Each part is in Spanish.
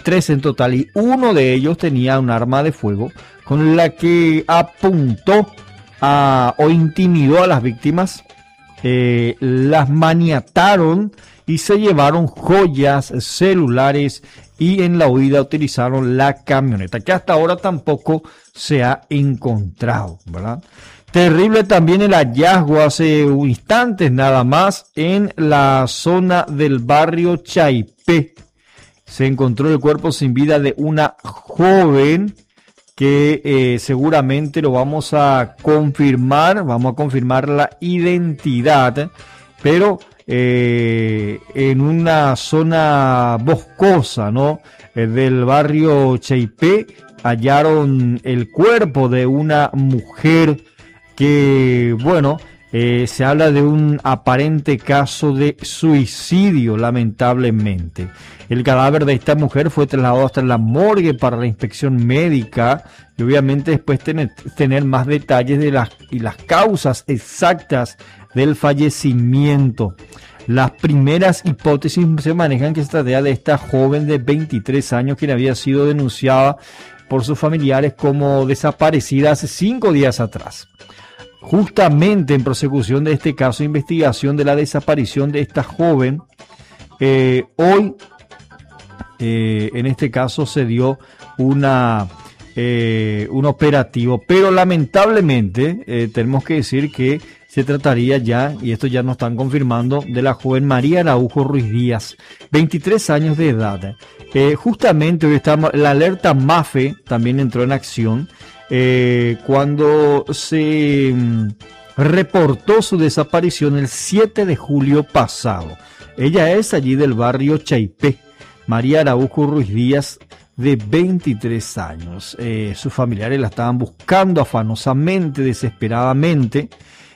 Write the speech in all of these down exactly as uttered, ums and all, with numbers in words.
tres en total, y uno de ellos tenía un arma de fuego con la que apuntó a, o intimidó a las víctimas, eh, las maniataron y se llevaron joyas, celulares, y en la huida utilizaron la camioneta, que hasta ahora tampoco se ha encontrado, ¿verdad? Terrible también el hallazgo hace instantes nada más en la zona del barrio Chaipé. Se encontró el cuerpo sin vida de una joven que eh, seguramente lo vamos a confirmar, vamos a confirmar la identidad, pero eh, en una zona boscosa, ¿no? Eh, del barrio Chaipé hallaron el cuerpo de una mujer que, bueno, eh, se habla de un aparente caso de suicidio, lamentablemente. El cadáver de esta mujer fue trasladado hasta la morgue para la inspección médica y obviamente después tener, tener más detalles de las, y las causas exactas del fallecimiento. Las primeras hipótesis se manejan que se trata de esta joven de veintitrés años quien había sido denunciada por sus familiares como desaparecida hace cinco días atrás. Justamente en prosecución de este caso de investigación de la desaparición de esta joven, eh, hoy eh, en este caso se dio una, eh, un operativo, pero lamentablemente eh, tenemos que decir que se trataría ya, y esto ya nos están confirmando, de la joven María Araujo Ruiz Díaz, veintitrés años de edad. Eh, justamente hoy estamos, la alerta MAFE también entró en acción eh, cuando se mm, reportó su desaparición el siete de julio pasado. Ella es allí del barrio Chaipé, María Araujo Ruiz Díaz, de veintitrés años. Eh, sus familiares la estaban buscando afanosamente, desesperadamente,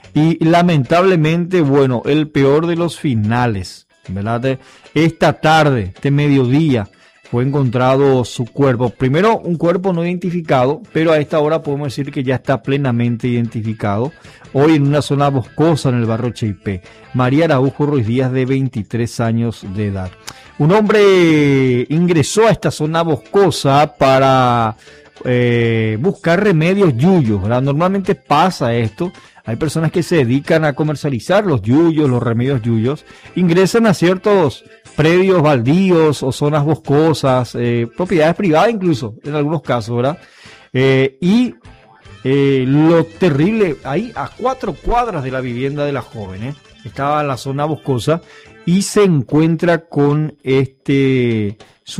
y lamentablemente, bueno, el peor de los finales, ¿verdad? Esta tarde, este mediodía, fue encontrado su cuerpo. Primero, un cuerpo no identificado, pero a esta hora podemos decir que ya está plenamente identificado. Hoy en una zona boscosa en el barrio Chaipé. María Araujo Ruiz Díaz, de veintitrés años de edad. Un hombre ingresó a esta zona boscosa para eh, buscar remedios yuyos, ¿verdad? Normalmente pasa esto. Hay personas que se dedican a comercializar los yuyos, los remedios yuyos, ingresan a ciertos predios baldíos o zonas boscosas, eh, propiedades privadas incluso, en algunos casos, ¿verdad? Eh, y eh, lo terrible, ahí a cuatro cuadras de la vivienda de la joven, ¿eh? Estaba en la zona boscosa y se encuentra con este,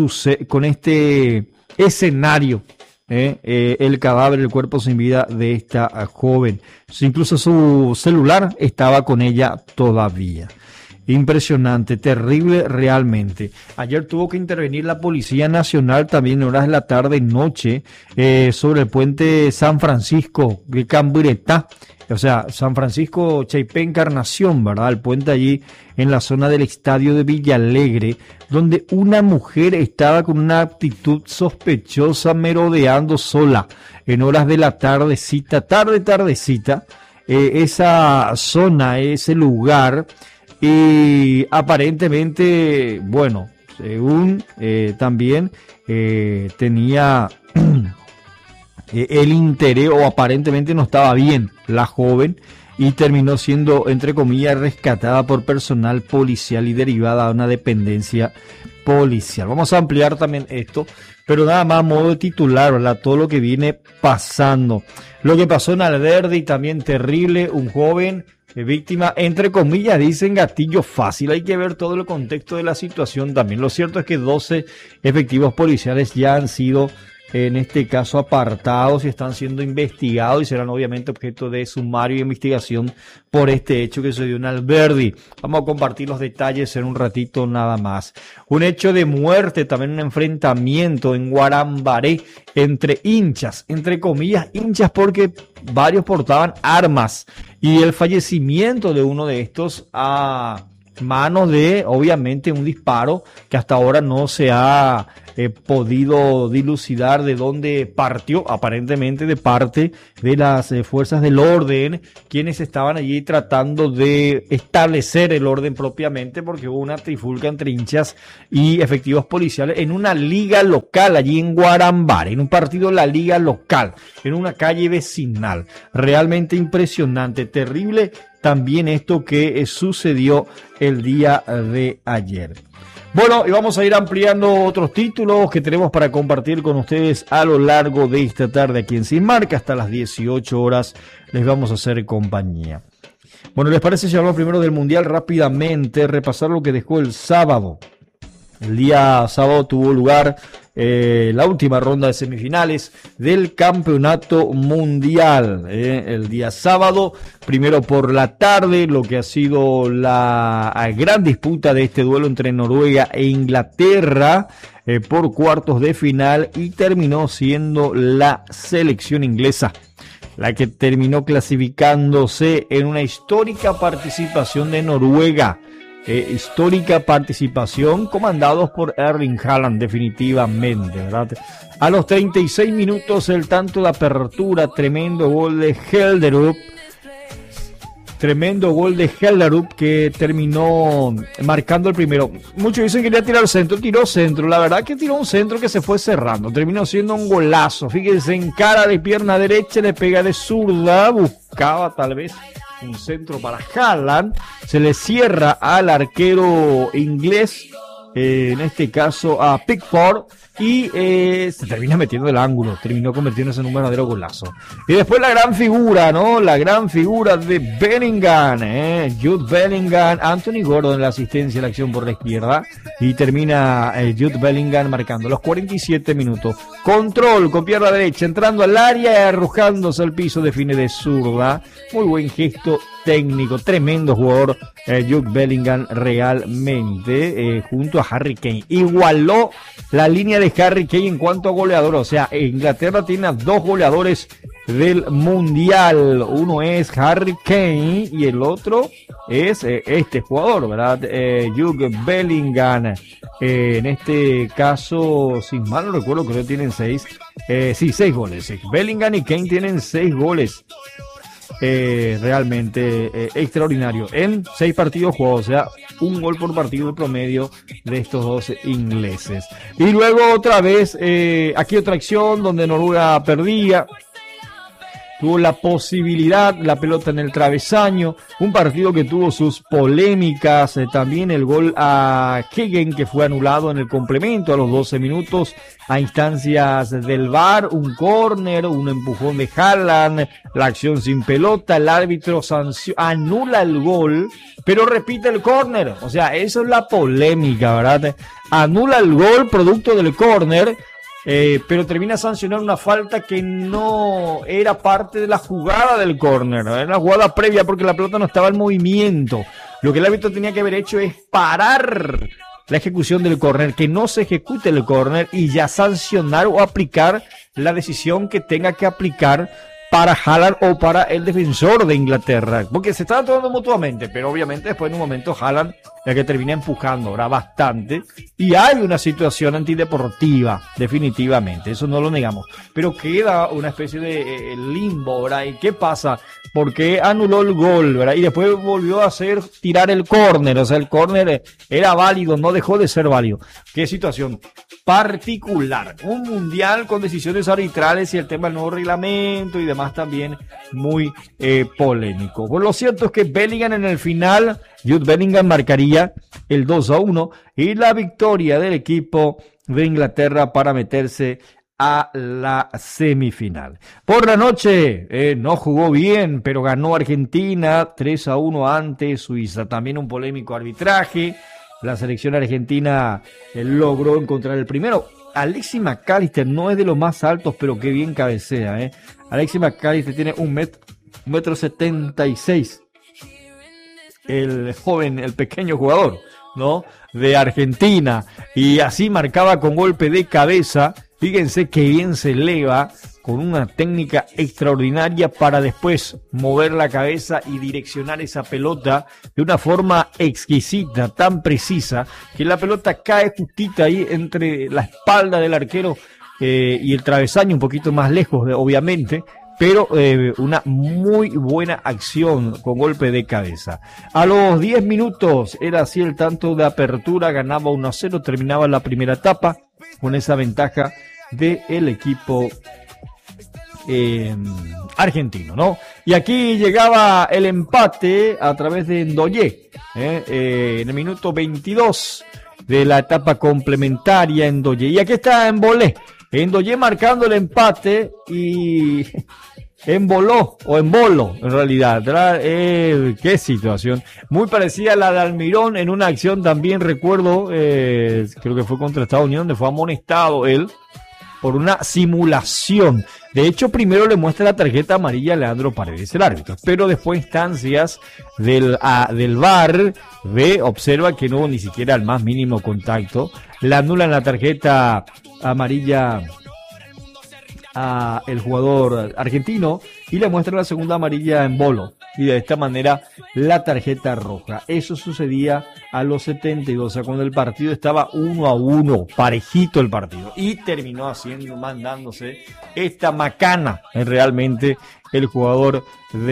con este escenario. Eh, eh, el cadáver, el cuerpo sin vida de esta uh, joven. Incluso su celular estaba con ella todavía. Impresionante, terrible realmente. Ayer tuvo que intervenir la Policía Nacional también en horas de la tarde y noche eh, sobre el puente San Francisco de Camburetá. O sea, San Francisco Chaipé Encarnación, ¿verdad? El puente allí en la zona del estadio de Villalegre, donde una mujer estaba con una actitud sospechosa merodeando sola en horas de la tardecita, tarde, tardecita, eh, esa zona, ese lugar, y aparentemente, bueno, según eh, también eh, tenía el interés, o aparentemente no estaba bien la joven, y terminó siendo, entre comillas, rescatada por personal policial y derivada a una dependencia policial. Vamos a ampliar también esto, pero nada más a modo de titular, ¿verdad? Todo lo que viene pasando. Lo que pasó en Alberdi, también terrible, un joven eh, víctima, entre comillas, dicen gatillo fácil. Hay que ver todo el contexto de la situación también. Lo cierto es que doce efectivos policiales ya han sido, en este caso, apartados y están siendo investigados y serán obviamente objeto de sumario y investigación por este hecho que se dio en Alberdi. Vamos a compartir los detalles en un ratito nada más. Un hecho de muerte, también un enfrentamiento en Guarambaré entre hinchas, entre comillas hinchas, porque varios portaban armas, y el fallecimiento de uno de estos a manos de, obviamente, un disparo que hasta ahora no se ha eh, podido dilucidar de dónde partió, aparentemente de parte de las eh, fuerzas del orden, quienes estaban allí tratando de establecer el orden propiamente, porque hubo una trifulca entre hinchas y efectivos policiales en una liga local allí en Guarambar, en un partido de la liga local, en una calle vecinal. Realmente impresionante, terrible también esto que eh, sucedió el día de ayer. Bueno, y vamos a ir ampliando otros títulos que tenemos para compartir con ustedes a lo largo de esta tarde aquí en Sin Marca. Hasta las dieciocho horas les vamos a hacer compañía. Bueno, ¿les parece si hablamos primero del Mundial rápidamente? Repasar lo que dejó el sábado. El día sábado tuvo lugar eh, la última ronda de semifinales del Campeonato Mundial. Eh, el día sábado, primero por la tarde, lo que ha sido la gran disputa de este duelo entre Noruega e Inglaterra eh, por cuartos de final, y terminó siendo la selección inglesa la que terminó clasificándose en una histórica participación de Noruega. Eh, histórica participación comandados por Erling Haaland, definitivamente, ¿verdad? A los treinta y seis minutos el tanto de apertura, tremendo gol de Helderup, tremendo gol de Helderup que terminó marcando el primero. Muchos dicen que quería tirar centro, tiró centro, la verdad que tiró un centro que se fue cerrando, terminó siendo un golazo, fíjense, en cara de pierna derecha, le pega de zurda, buscaba tal vez un centro para Haaland, se le cierra al arquero inglés, eh, en este caso a Pickford, y eh, se termina metiendo el ángulo, terminó convirtiéndose en un verdadero golazo. Y después la gran figura, ¿no? La gran figura de Bellingham, ¿eh? Jude Bellingham, Anthony Gordon en la asistencia de la acción por la izquierda, y termina eh, Jude Bellingham marcando los cuarenta y siete minutos. Control con pierna derecha, entrando al área y arrojándose al piso, define de zurda. Muy buen gesto técnico, tremendo jugador eh, Jude Bellingham realmente, eh, junto a Harry Kane. Igualó la línea de Harry Kane en cuanto a goleador, o sea, Inglaterra tiene a dos goleadores del Mundial. Uno es Harry Kane y el otro es eh, este jugador, ¿verdad? Eh, Jude Bellingham. Eh, en este caso, sin mal no recuerdo, creo que tienen seis. Eh, sí, seis goles. Sí. Bellingham y Kane tienen seis goles. Eh, realmente eh, extraordinario en seis partidos jugados, o sea, un gol por partido de promedio de estos dos ingleses. Y luego otra vez, eh, aquí otra acción donde Noruega perdía, tuvo la posibilidad, la pelota en el travesaño, un partido que tuvo sus polémicas, eh, también el gol a Kegen que fue anulado en el complemento a los doce minutos a instancias del V A R, un córner, un empujón de Haaland, la acción sin pelota, el árbitro sancio- anula el gol, pero repite el córner, o sea, eso es la polémica, ¿verdad? Anula el gol producto del córner, Eh, pero termina sancionando una falta que no era parte de la jugada del córner, era una jugada previa porque la pelota no estaba en movimiento. Lo que el árbitro tenía que haber hecho es parar la ejecución del córner, que no se ejecute el córner y ya sancionar o aplicar la decisión que tenga que aplicar para Haaland o para el defensor de Inglaterra, porque se estaban tomando mutuamente, pero obviamente después en un momento Haaland el que termina empujando ahora bastante, y hay una situación antideportiva, definitivamente, eso no lo negamos, pero queda una especie de eh, limbo, ¿verdad? ¿Y qué pasa? ¿Por qué anuló el gol, verdad? Y después volvió a hacer tirar el córner, o sea, el córner era válido, no dejó de ser válido. Qué situación particular, un mundial con decisiones arbitrales y el tema del nuevo reglamento y demás también muy eh, polémico. Pues lo cierto es que Bellingham en el final, Jude Bellingham marcaría el dos a uno y la victoria del equipo de Inglaterra para meterse a la semifinal. Por la noche eh, no jugó bien, pero ganó Argentina tres a uno ante Suiza. También un polémico arbitraje. La selección argentina eh, logró encontrar el primero. Alexis McAllister no es de los más altos, pero qué bien cabecea, ¿eh? Alexis McAllister tiene un metro, un metro setenta y seis. El joven, el pequeño jugador, ¿no? De Argentina. Y así marcaba con golpe de cabeza. Fíjense que bien se eleva con una técnica extraordinaria para después mover la cabeza y direccionar esa pelota de una forma exquisita, tan precisa, que la pelota cae justita ahí entre la espalda del arquero eh, y el travesaño, un poquito más lejos, de, obviamente, pero eh, una muy buena acción con golpe de cabeza. A los diez minutos era así el tanto de apertura, ganaba uno a cero, terminaba la primera etapa con esa ventaja del equipo eh, argentino, ¿no? Y aquí llegaba el empate a través de Ndoye, eh, eh, en el minuto veintidós de la etapa complementaria en Ndoye. Y aquí está Embolé, Ndoye marcando el empate y emboló, o embolo en realidad, eh, qué situación, muy parecida a la de Almirón en una acción también, recuerdo, eh, creo que fue contra Estados Unidos, donde fue amonestado él por una simulación. De hecho, primero le muestra la tarjeta amarilla a Leandro Paredes, el árbitro, pero después instancias del, a, del V A R, ve, observa que no hubo ni siquiera el más mínimo contacto, le anulan la tarjeta amarilla a el jugador argentino y le muestra la segunda amarilla en bolo y de esta manera la tarjeta roja. Eso sucedía a los setenta y dos, o sea, cuando el partido estaba uno a uno, parejito el partido, y terminó haciendo, mandándose esta macana en realmente el jugador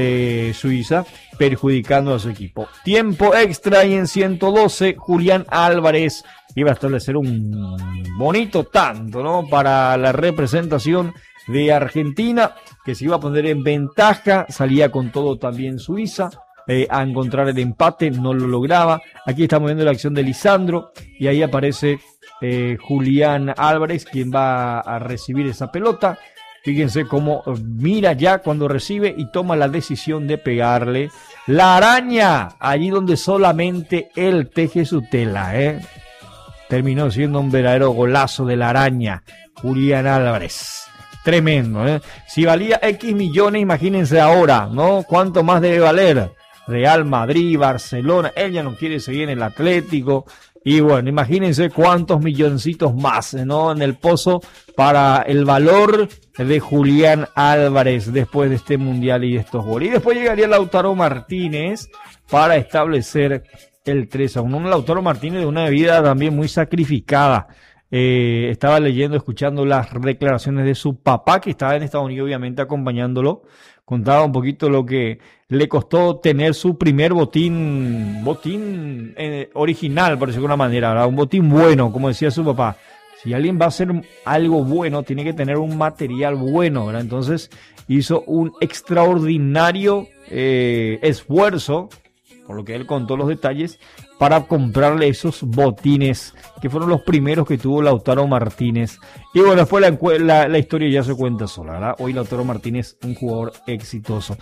de Suiza, perjudicando a su equipo. Tiempo extra y en ciento doce Julián Álvarez iba a establecer un bonito tanto, ¿no?, para la representación de Argentina, que se iba a poner en ventaja, salía con todo también Suiza, eh, a encontrar el empate, no lo lograba. Aquí estamos viendo la acción de Lisandro, y ahí aparece eh, Julián Álvarez, quien va a recibir esa pelota. Fíjense cómo mira ya cuando recibe y toma la decisión de pegarle la araña, allí donde solamente él teje su tela, ¿eh? Terminó siendo un verdadero golazo de la araña, Julián Álvarez. Tremendo, ¿eh? Si valía X millones, imagínense ahora, ¿no? ¿Cuánto más debe valer? Real Madrid, Barcelona, él ya no quiere seguir en el Atlético. Y bueno, imagínense cuántos milloncitos más, ¿no?, en el pozo para el valor de Julián Álvarez después de este mundial y de estos goles. Y después llegaría Lautaro Martínez para establecer el tres a uno. Un Lautaro Martínez de una vida también muy sacrificada. Eh, estaba leyendo, escuchando las declaraciones de su papá, que estaba en Estados Unidos, obviamente acompañándolo. Contaba un poquito lo que le costó tener su primer botín, botín eh, original, por decirlo de alguna manera, ¿verdad? Un botín bueno, como decía su papá. Si alguien va a hacer algo bueno, tiene que tener un material bueno, ¿verdad? Entonces hizo un extraordinario eh, esfuerzo, por lo que él contó los detalles, para comprarle esos botines, que fueron los primeros que tuvo Lautaro Martínez. Y bueno, después la, la, la historia ya se cuenta sola, ¿verdad? Hoy Lautaro Martínez, un jugador exitoso.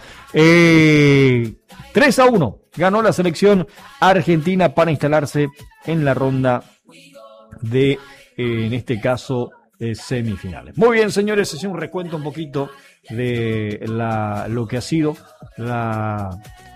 Eh, tres a uno ganó la selección argentina para instalarse en la ronda de, eh, en este caso, eh, semifinales. Muy bien, señores, es un recuento un poquito de la, lo que ha sido la...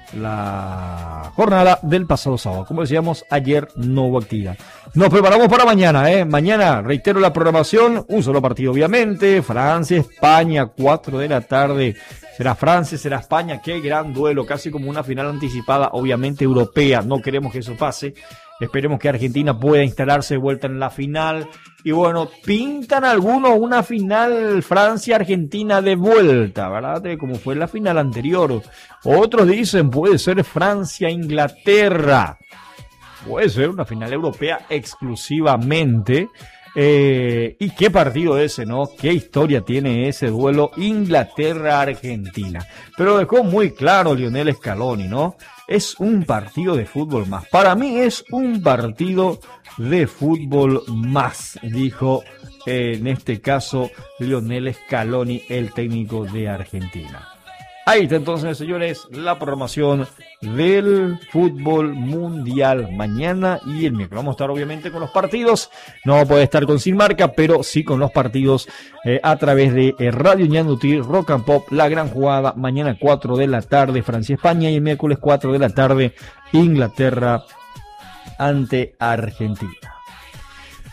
la jornada del pasado sábado. Como decíamos, ayer no hubo actividad. Nos preparamos para mañana, ¿eh? Mañana, reitero la programación, un solo partido obviamente, Francia, España, cuatro de la tarde. Será Francia, será España, qué gran duelo, casi como una final anticipada, obviamente europea. No queremos que eso pase. Esperemos que Argentina pueda instalarse de vuelta en la final. Y bueno, pintan algunos una final Francia-Argentina de vuelta, ¿verdad? Como fue la final anterior. Otros dicen puede ser Francia-Inglaterra. Puede ser una final europea exclusivamente. Eh, y qué partido ese, ¿no? Qué historia tiene ese duelo Inglaterra-Argentina. Pero dejó muy claro Lionel Scaloni, ¿no? Es un partido de fútbol más. Para mí es un partido de fútbol más, dijo eh, en este caso Lionel Scaloni, el técnico de Argentina. Ahí está entonces, señores, la programación del fútbol mundial mañana y el miércoles. Vamos a estar obviamente con los partidos. No puede estar con Sin Marca, pero sí con los partidos eh, a través de eh, Radio Ñandutí, Rock and Pop, La Gran Jugada. Mañana cuatro de la tarde, Francia-España, y el miércoles cuatro de la tarde, Inglaterra ante Argentina.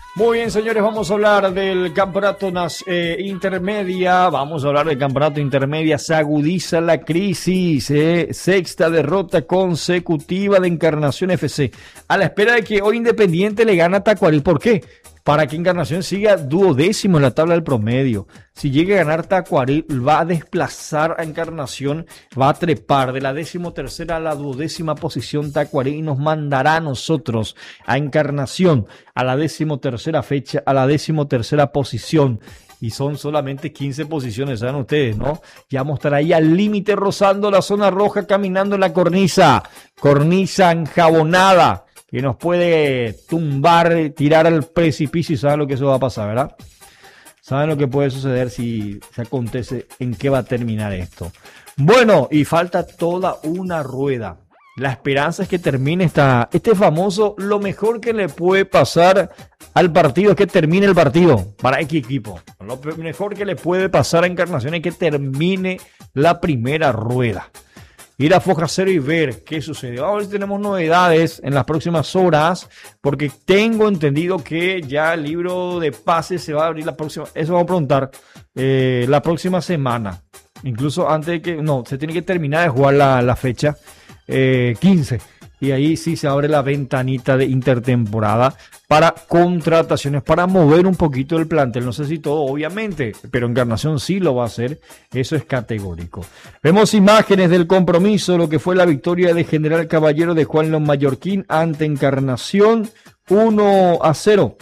Muy bien, señores, vamos a hablar del campeonato nas- eh, intermedia, vamos a hablar del campeonato intermedia, se agudiza la crisis, eh, sexta derrota consecutiva de Encarnación F C, a la espera de que hoy Independiente le gane a Tacuaril. ¿Por qué? Para que Encarnación siga duodécimo en la tabla del promedio. Si llega a ganar Tacuaril, va a desplazar a Encarnación, va a trepar de la decimotercera a la duodécima posición Tacuaril y nos mandará a nosotros, a Encarnación, a la decimotercera fecha, a la decimotercera posición. Y son solamente quince posiciones, saben ustedes, ¿no? Ya vamos a estar ahí al límite, rozando la zona roja, caminando en la cornisa, cornisa enjabonada, que nos puede tumbar, tirar al precipicio, y saben lo que eso va a pasar, ¿verdad? Saben lo que puede suceder si se acontece, en qué va a terminar esto. Bueno, y falta toda una rueda. La esperanza es que termine esta, este famoso, lo mejor que le puede pasar al partido es que termine el partido para X equipo. Lo mejor que le puede pasar a Encarnación es que termine la primera rueda. Ir a Foja Cero y ver qué sucedió. Ahora sí tenemos novedades en las próximas horas, porque tengo entendido que ya el libro de pases se va a abrir la próxima, eso vamos a preguntar, eh, la próxima semana. Incluso antes de que, no, se tiene que terminar de jugar la, la fecha eh, quince. Y ahí sí se abre la ventanita de intertemporada para contrataciones, para mover un poquito el plantel. No sé si todo, obviamente, pero Encarnación sí lo va a hacer. Eso es categórico. Vemos imágenes del compromiso, lo que fue la victoria de General Caballero de Juan León Mallorquín ante Encarnación, uno a cero.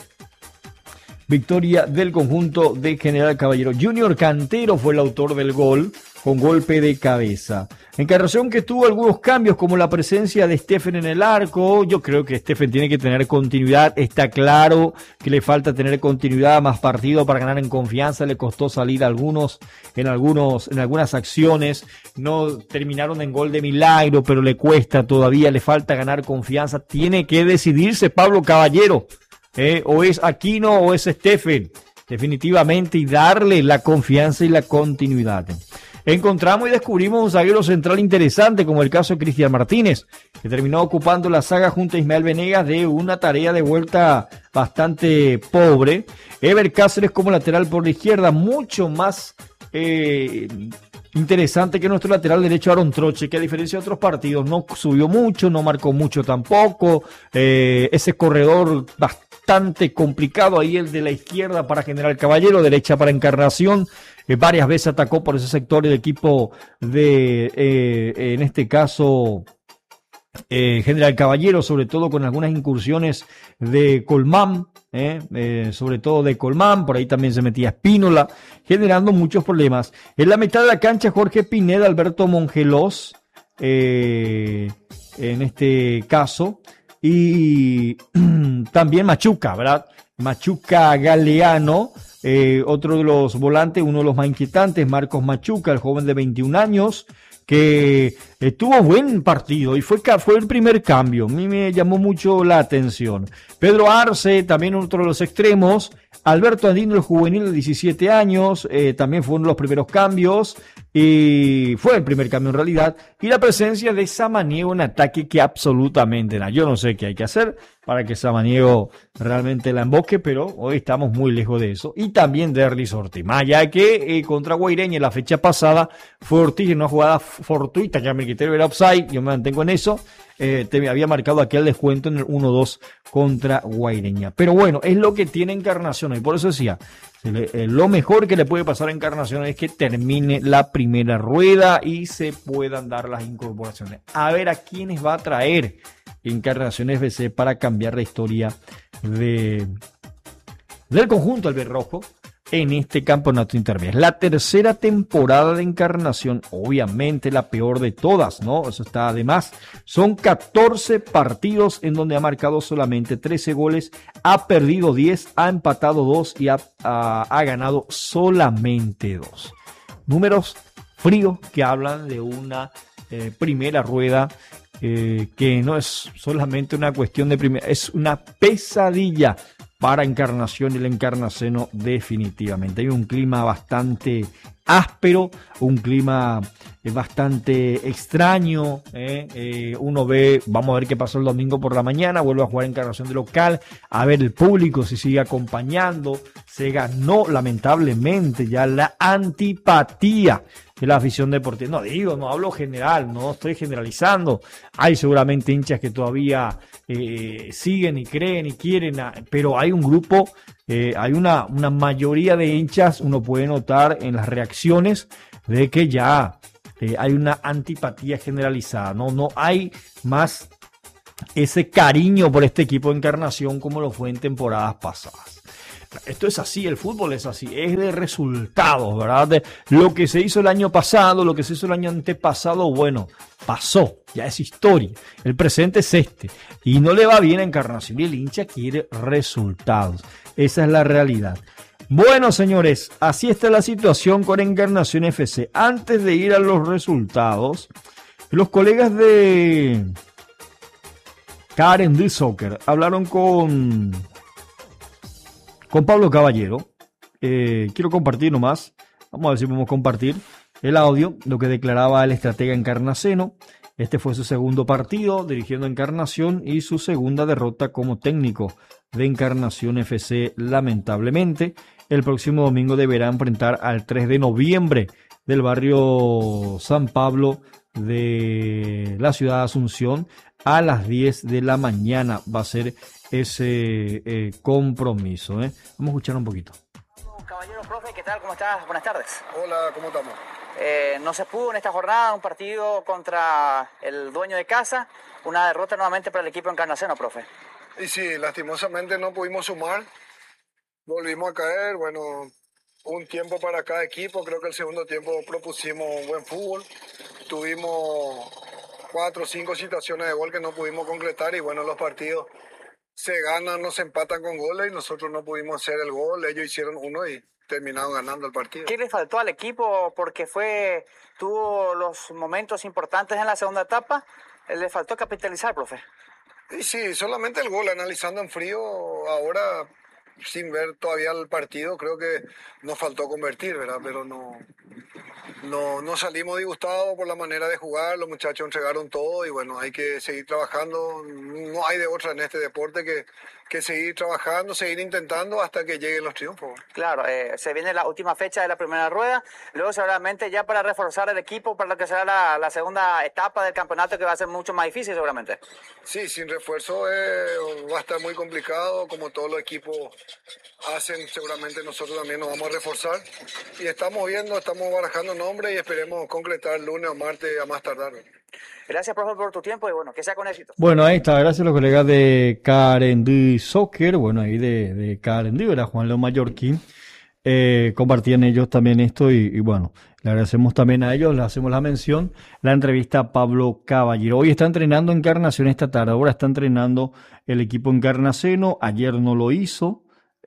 Victoria del conjunto de General Caballero. Junior Cantero fue el autor del gol, con golpe de cabeza. Encarnación que tuvo algunos cambios, como la presencia de Stephen en el arco. Yo creo que Stephen tiene que tener continuidad. Está claro que le falta tener continuidad, más partido para ganar en confianza. Le costó salir algunos en algunos en algunas acciones. No terminaron en gol de milagro, pero le cuesta todavía, le falta ganar confianza. Tiene que decidirse Pablo Caballero. Eh, o es Aquino o es Stephen. Definitivamente, y darle la confianza y la continuidad. Encontramos y descubrimos un zaguero central interesante, como el caso de Cristian Martínez, que terminó ocupando la saga junto a Ismael Venegas de una tarea de vuelta bastante pobre. Ever Cáceres como lateral por la izquierda, mucho más eh, interesante que nuestro lateral derecho Aaron Troche, que a diferencia de otros partidos no subió mucho, no marcó mucho tampoco. Eh, ese corredor bastante complicado ahí, el de la izquierda para General Caballero, derecha para Encarnación. Eh, varias veces atacó por ese sector el equipo de, eh, en este caso, eh, General Caballero, sobre todo con algunas incursiones de Colmán, eh, eh, sobre todo de Colmán, por ahí también se metía Espínola, generando muchos problemas. En la mitad de la cancha, Jorge Pineda, Alberto Mongelos, eh, en este caso, y también Machuca, ¿verdad? Machuca Galeano. Eh, otro de los volantes, uno de los más inquietantes, Marcos Machuca, el joven de veintiún años, que eh, tuvo buen partido y fue, fue el primer cambio. A mí me llamó mucho la atención. Pedro Arce, también otro de los extremos. Alberto Andino, el juvenil de diecisiete años, eh, también fue uno de los primeros cambios. Y fue el primer cambio en realidad. Y la presencia de Samaniego en ataque, que absolutamente nada. Yo no sé qué hay que hacer para que Samaniego realmente la emboque, pero hoy estamos muy lejos de eso. Y también de Erlis Ortiz. Más allá que eh, contra Guaireña la fecha pasada fue Ortiz en una jugada fortuita que a mi criterio era offside. Yo me mantengo en eso. Eh, te había marcado aquí el descuento en el uno dos contra Guaireña. Pero bueno, es lo que tiene Encarnación. Y por eso decía, lo mejor que le puede pasar a Encarnación es que termine la primera rueda y se puedan dar las incorporaciones. A ver a quiénes va a traer Encarnación F C para cambiar la historia de, del conjunto albirrojo en este campeonato intermedio. La tercera temporada de Encarnación, obviamente la peor de todas, ¿no? Eso está además. Son catorce partidos en donde ha marcado solamente trece goles, ha perdido diez, ha empatado dos y ha, ha, ha ganado solamente dos. Números fríos que hablan de una eh, primera rueda eh, que no es solamente una cuestión de primera, es una pesadilla para Encarnación y el encarnaceno definitivamente. Hay un clima bastante áspero, un clima eh, bastante extraño. Eh, eh, uno ve, vamos a ver qué pasó el domingo por la mañana, vuelve a jugar Encarnación de local, a ver el público si sigue acompañando. Se ganó lamentablemente ya la antipatía de la afición deportiva. No digo, no hablo general, no estoy generalizando. Hay seguramente hinchas que todavía eh, siguen y creen y quieren, pero hay un grupo, eh, hay una, una mayoría de hinchas, uno puede notar en las reacciones de que ya eh, hay una antipatía generalizada. No, no hay más ese cariño por este equipo de Encarnación como lo fue en temporadas pasadas. Esto es así, el fútbol es así, es de resultados, ¿verdad? De lo que se hizo el año pasado, lo que se hizo el año antepasado, bueno, pasó, ya es historia. El presente es este. Y no le va bien a Encarnación y el hincha quiere resultados. Esa es la realidad. Bueno, señores, así está la situación con Encarnación F C. Antes de ir a los resultados, los colegas de Karen de Soccer hablaron con... con Pablo Caballero. Eh, quiero compartir nomás, vamos a ver si podemos compartir el audio, lo que declaraba el estratega encarnaceno. Este fue su segundo partido dirigiendo Encarnación y su segunda derrota como técnico de Encarnación F C, lamentablemente. El próximo domingo deberá enfrentar al tres de noviembre del barrio San Pablo de la ciudad de Asunción a las diez de la mañana. Va a ser ese eh, compromiso. ¿eh? Vamos a escuchar un poquito. Caballero, profe, ¿qué tal? ¿Cómo estás? Buenas tardes. Hola, ¿cómo estamos? Eh, no se pudo en esta jornada un partido contra el dueño de casa, una derrota nuevamente para el equipo encarnaceno, profe. Y sí, lastimosamente no pudimos sumar, volvimos a caer, bueno, un tiempo para cada equipo, creo que el segundo tiempo propusimos buen fútbol, tuvimos cuatro o cinco situaciones de gol que no pudimos concretar y bueno, los partidos se ganan, no se empatan con goles y nosotros no pudimos hacer el gol, ellos hicieron uno y terminaron ganando el partido. ¿Qué le faltó al equipo? Porque fue tuvo los momentos importantes en la segunda etapa, le faltó capitalizar, profe. Y sí, solamente el gol, analizando en frío, ahora sin ver todavía el partido, creo que nos faltó convertir, ¿verdad? Pero no, no, no salimos disgustados por la manera de jugar, los muchachos entregaron todo y bueno, hay que seguir trabajando, no hay de otra en este deporte que, que seguir trabajando, seguir intentando hasta que lleguen los triunfos. Claro, eh, se viene la última fecha de la primera rueda, luego seguramente ya para reforzar el equipo para lo que será la, la segunda etapa del campeonato, que va a ser mucho más difícil seguramente. Sí, sin refuerzo eh, va a estar muy complicado, como todos los equipos hacen, seguramente nosotros también nos vamos a reforzar y estamos viendo, estamos barajando nombres y esperemos concretar lunes o martes a más tardar. Gracias, profe, por tu tiempo y bueno, que sea con éxito. Bueno, ahí está, gracias a los colegas de Carendí Soccer, bueno, ahí de, de Carendí, era Juan León Mallorquín, eh, compartían ellos también esto y, y bueno, le agradecemos también a ellos, le hacemos la mención, la entrevista a Pablo Caballero. Hoy está entrenando Encarnación esta tarde, ahora está entrenando el equipo encarnaceno, ayer no lo hizo,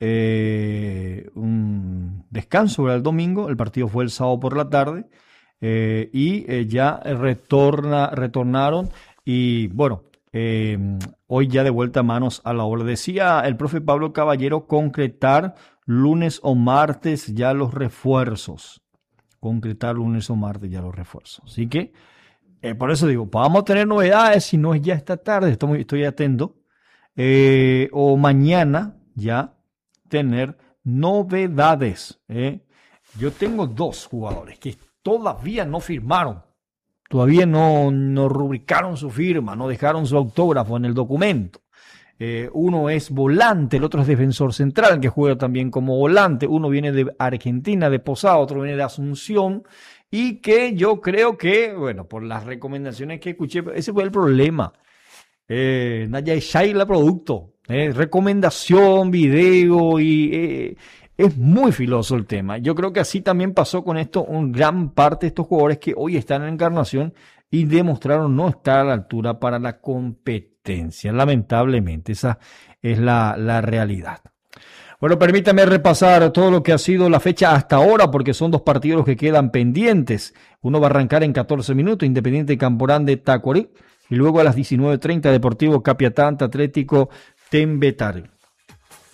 eh, un descanso era el domingo, el partido fue el sábado por la tarde. Eh, y eh, ya retorna, retornaron y bueno, eh, hoy ya de vuelta a manos a la obra. Decía el profe Pablo Caballero concretar lunes o martes ya los refuerzos, concretar lunes o martes ya los refuerzos. Así que eh, por eso digo, vamos a tener novedades, si no es ya esta tarde, estoy, estoy atento, eh, o mañana ya tener novedades. Eh. Yo tengo dos jugadores que todavía no firmaron, todavía no, no rubricaron su firma, no dejaron su autógrafo en el documento. Eh, uno es volante, el otro es defensor central, que juega también como volante. Uno viene de Argentina, de Posada, otro viene de Asunción, y que yo creo que, bueno, por las recomendaciones que escuché, ese fue el problema. Eh, Naya Shaila producto, eh, recomendación, video y... Eh, Es muy filoso el tema. Yo creo que así también pasó con esto, un gran parte de estos jugadores que hoy están en Encarnación y demostraron no estar a la altura para la competencia. Lamentablemente, esa es la, la realidad. Bueno, permítame repasar todo lo que ha sido la fecha hasta ahora, porque son dos partidos los que quedan pendientes. Uno va a arrancar en catorce minutos, Independiente Camporán de Tacuarí, y luego a las diecinueve treinta, Deportivo Capiatá ante Atlético Tembetare.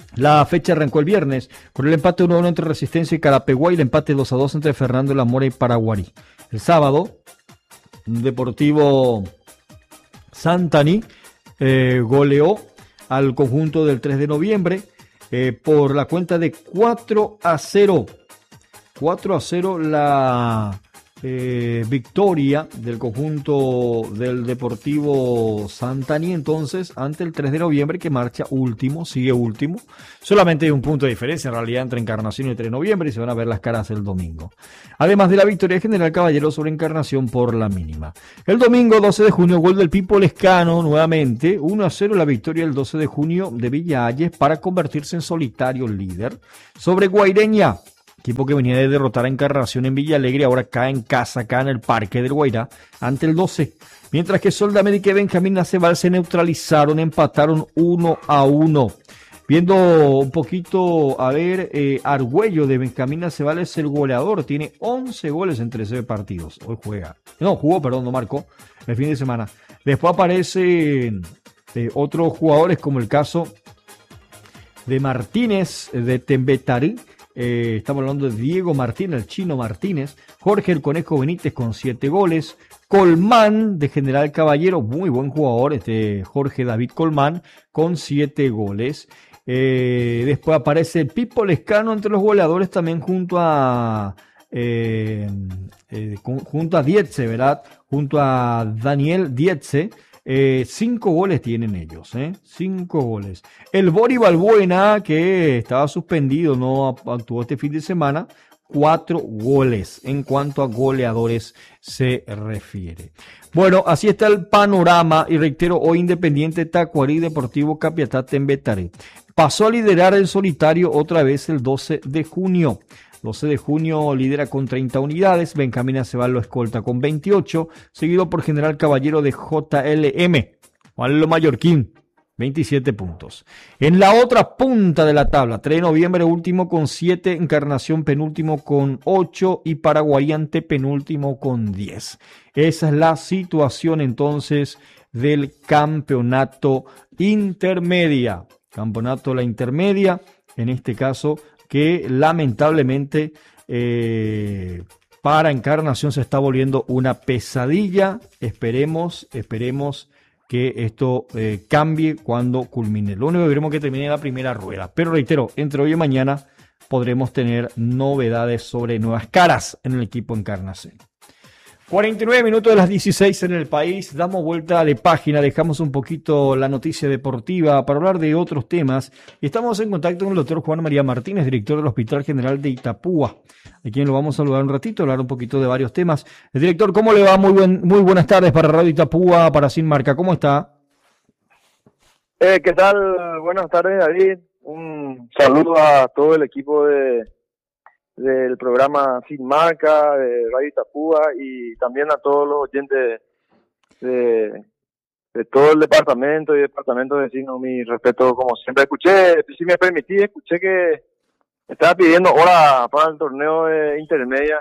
La fecha arrancó el viernes con el empate uno a uno entre Resistencia y Carapeguá y el empate dos a dos entre Fernando de la Mora y Paraguarí. El sábado, Deportivo Santani eh, goleó al conjunto del tres de noviembre eh, por la cuenta de cuatro a cero. cuatro a cero la eh, victoria del conjunto del Deportivo Santani entonces ante el tres de noviembre, que marcha último, sigue último. Solamente hay un punto de diferencia en realidad entre Encarnación y el tres de noviembre y se van a ver las caras el domingo. Además de la victoria de General Caballero sobre Encarnación por la mínima. El domingo doce de junio, gol del Pipo Lescano nuevamente, uno a cero la victoria el doce de junio de Villa Hayes para convertirse en solitario líder sobre Guaireña. Equipo que venía de derrotar a Encarnación en Villa Alegre, ahora cae en casa, acá en el Parque del Guairá, ante el doce. Mientras que Sol de América y Benjamín Aceval se neutralizaron, empataron uno a uno. Viendo un poquito, a ver, eh, Argüello de Benjamín Aceval es el goleador, tiene once goles en trece partidos. Hoy juega, no, jugó, perdón, no marcó, el fin de semana. Después aparecen eh, otros jugadores como el caso de Martínez, de Tembetarí. Eh, estamos hablando de Diego Martínez, el Chino Martínez, Jorge el Conejo Benítez con siete goles, Colmán de General Caballero, muy buen jugador, este Jorge David Colmán con siete goles. Eh, después aparece el Pipo Lescano entre los goleadores también junto a eh, eh, junto a Dietze, ¿verdad? Junto a Daniel Dietze. Eh, cinco goles tienen ellos, ¿eh? Cinco goles. El Bori Balbuena, que estaba suspendido, no actuó este fin de semana, cuatro goles en cuanto a goleadores se refiere. Bueno, así está el panorama y reitero, hoy Independiente Tacuarí, Deportivo Capiatá Tembetarí. Pasó a liderar el solitario otra vez el doce de junio. doce de junio lidera con treinta unidades, Benjamín Aceval lo escolta con veintiocho, seguido por General Caballero de J L M, Juan Lo Mallorquín, veintisiete puntos. En la otra punta de la tabla, tres de noviembre último con siete, Encarnación penúltimo con ocho y Paraguay antepenúltimo con diez. Esa es la situación entonces del campeonato intermedia. Campeonato la intermedia, en este caso, que lamentablemente eh, para Encarnación se está volviendo una pesadilla. Esperemos, esperemos que esto eh, cambie cuando culmine. Lo único que queremos es que termine la primera rueda. Pero reitero, entre hoy y mañana podremos tener novedades sobre nuevas caras en el equipo Encarnación. cuarenta y nueve minutos de las dieciséis en el país, damos vuelta de página, dejamos un poquito la noticia deportiva para hablar de otros temas y estamos en contacto con el doctor Juan María Martínez, director del Hospital General de Itapúa, a quien lo vamos a saludar un ratito, hablar un poquito de varios temas. El director, ¿cómo le va? Muy buen, muy buenas tardes para Radio Itapúa, para Sin Marca, ¿cómo está? Eh, ¿Qué tal? Buenas tardes, David. Un saludo a todo el equipo de del programa Sin Marca, de Radio Itapúa y también a todos los oyentes de, de todo el departamento y departamento vecino. Mi respeto, como siempre. Escuché, si me permití, escuché que estaba pidiendo hora para el torneo de intermedia.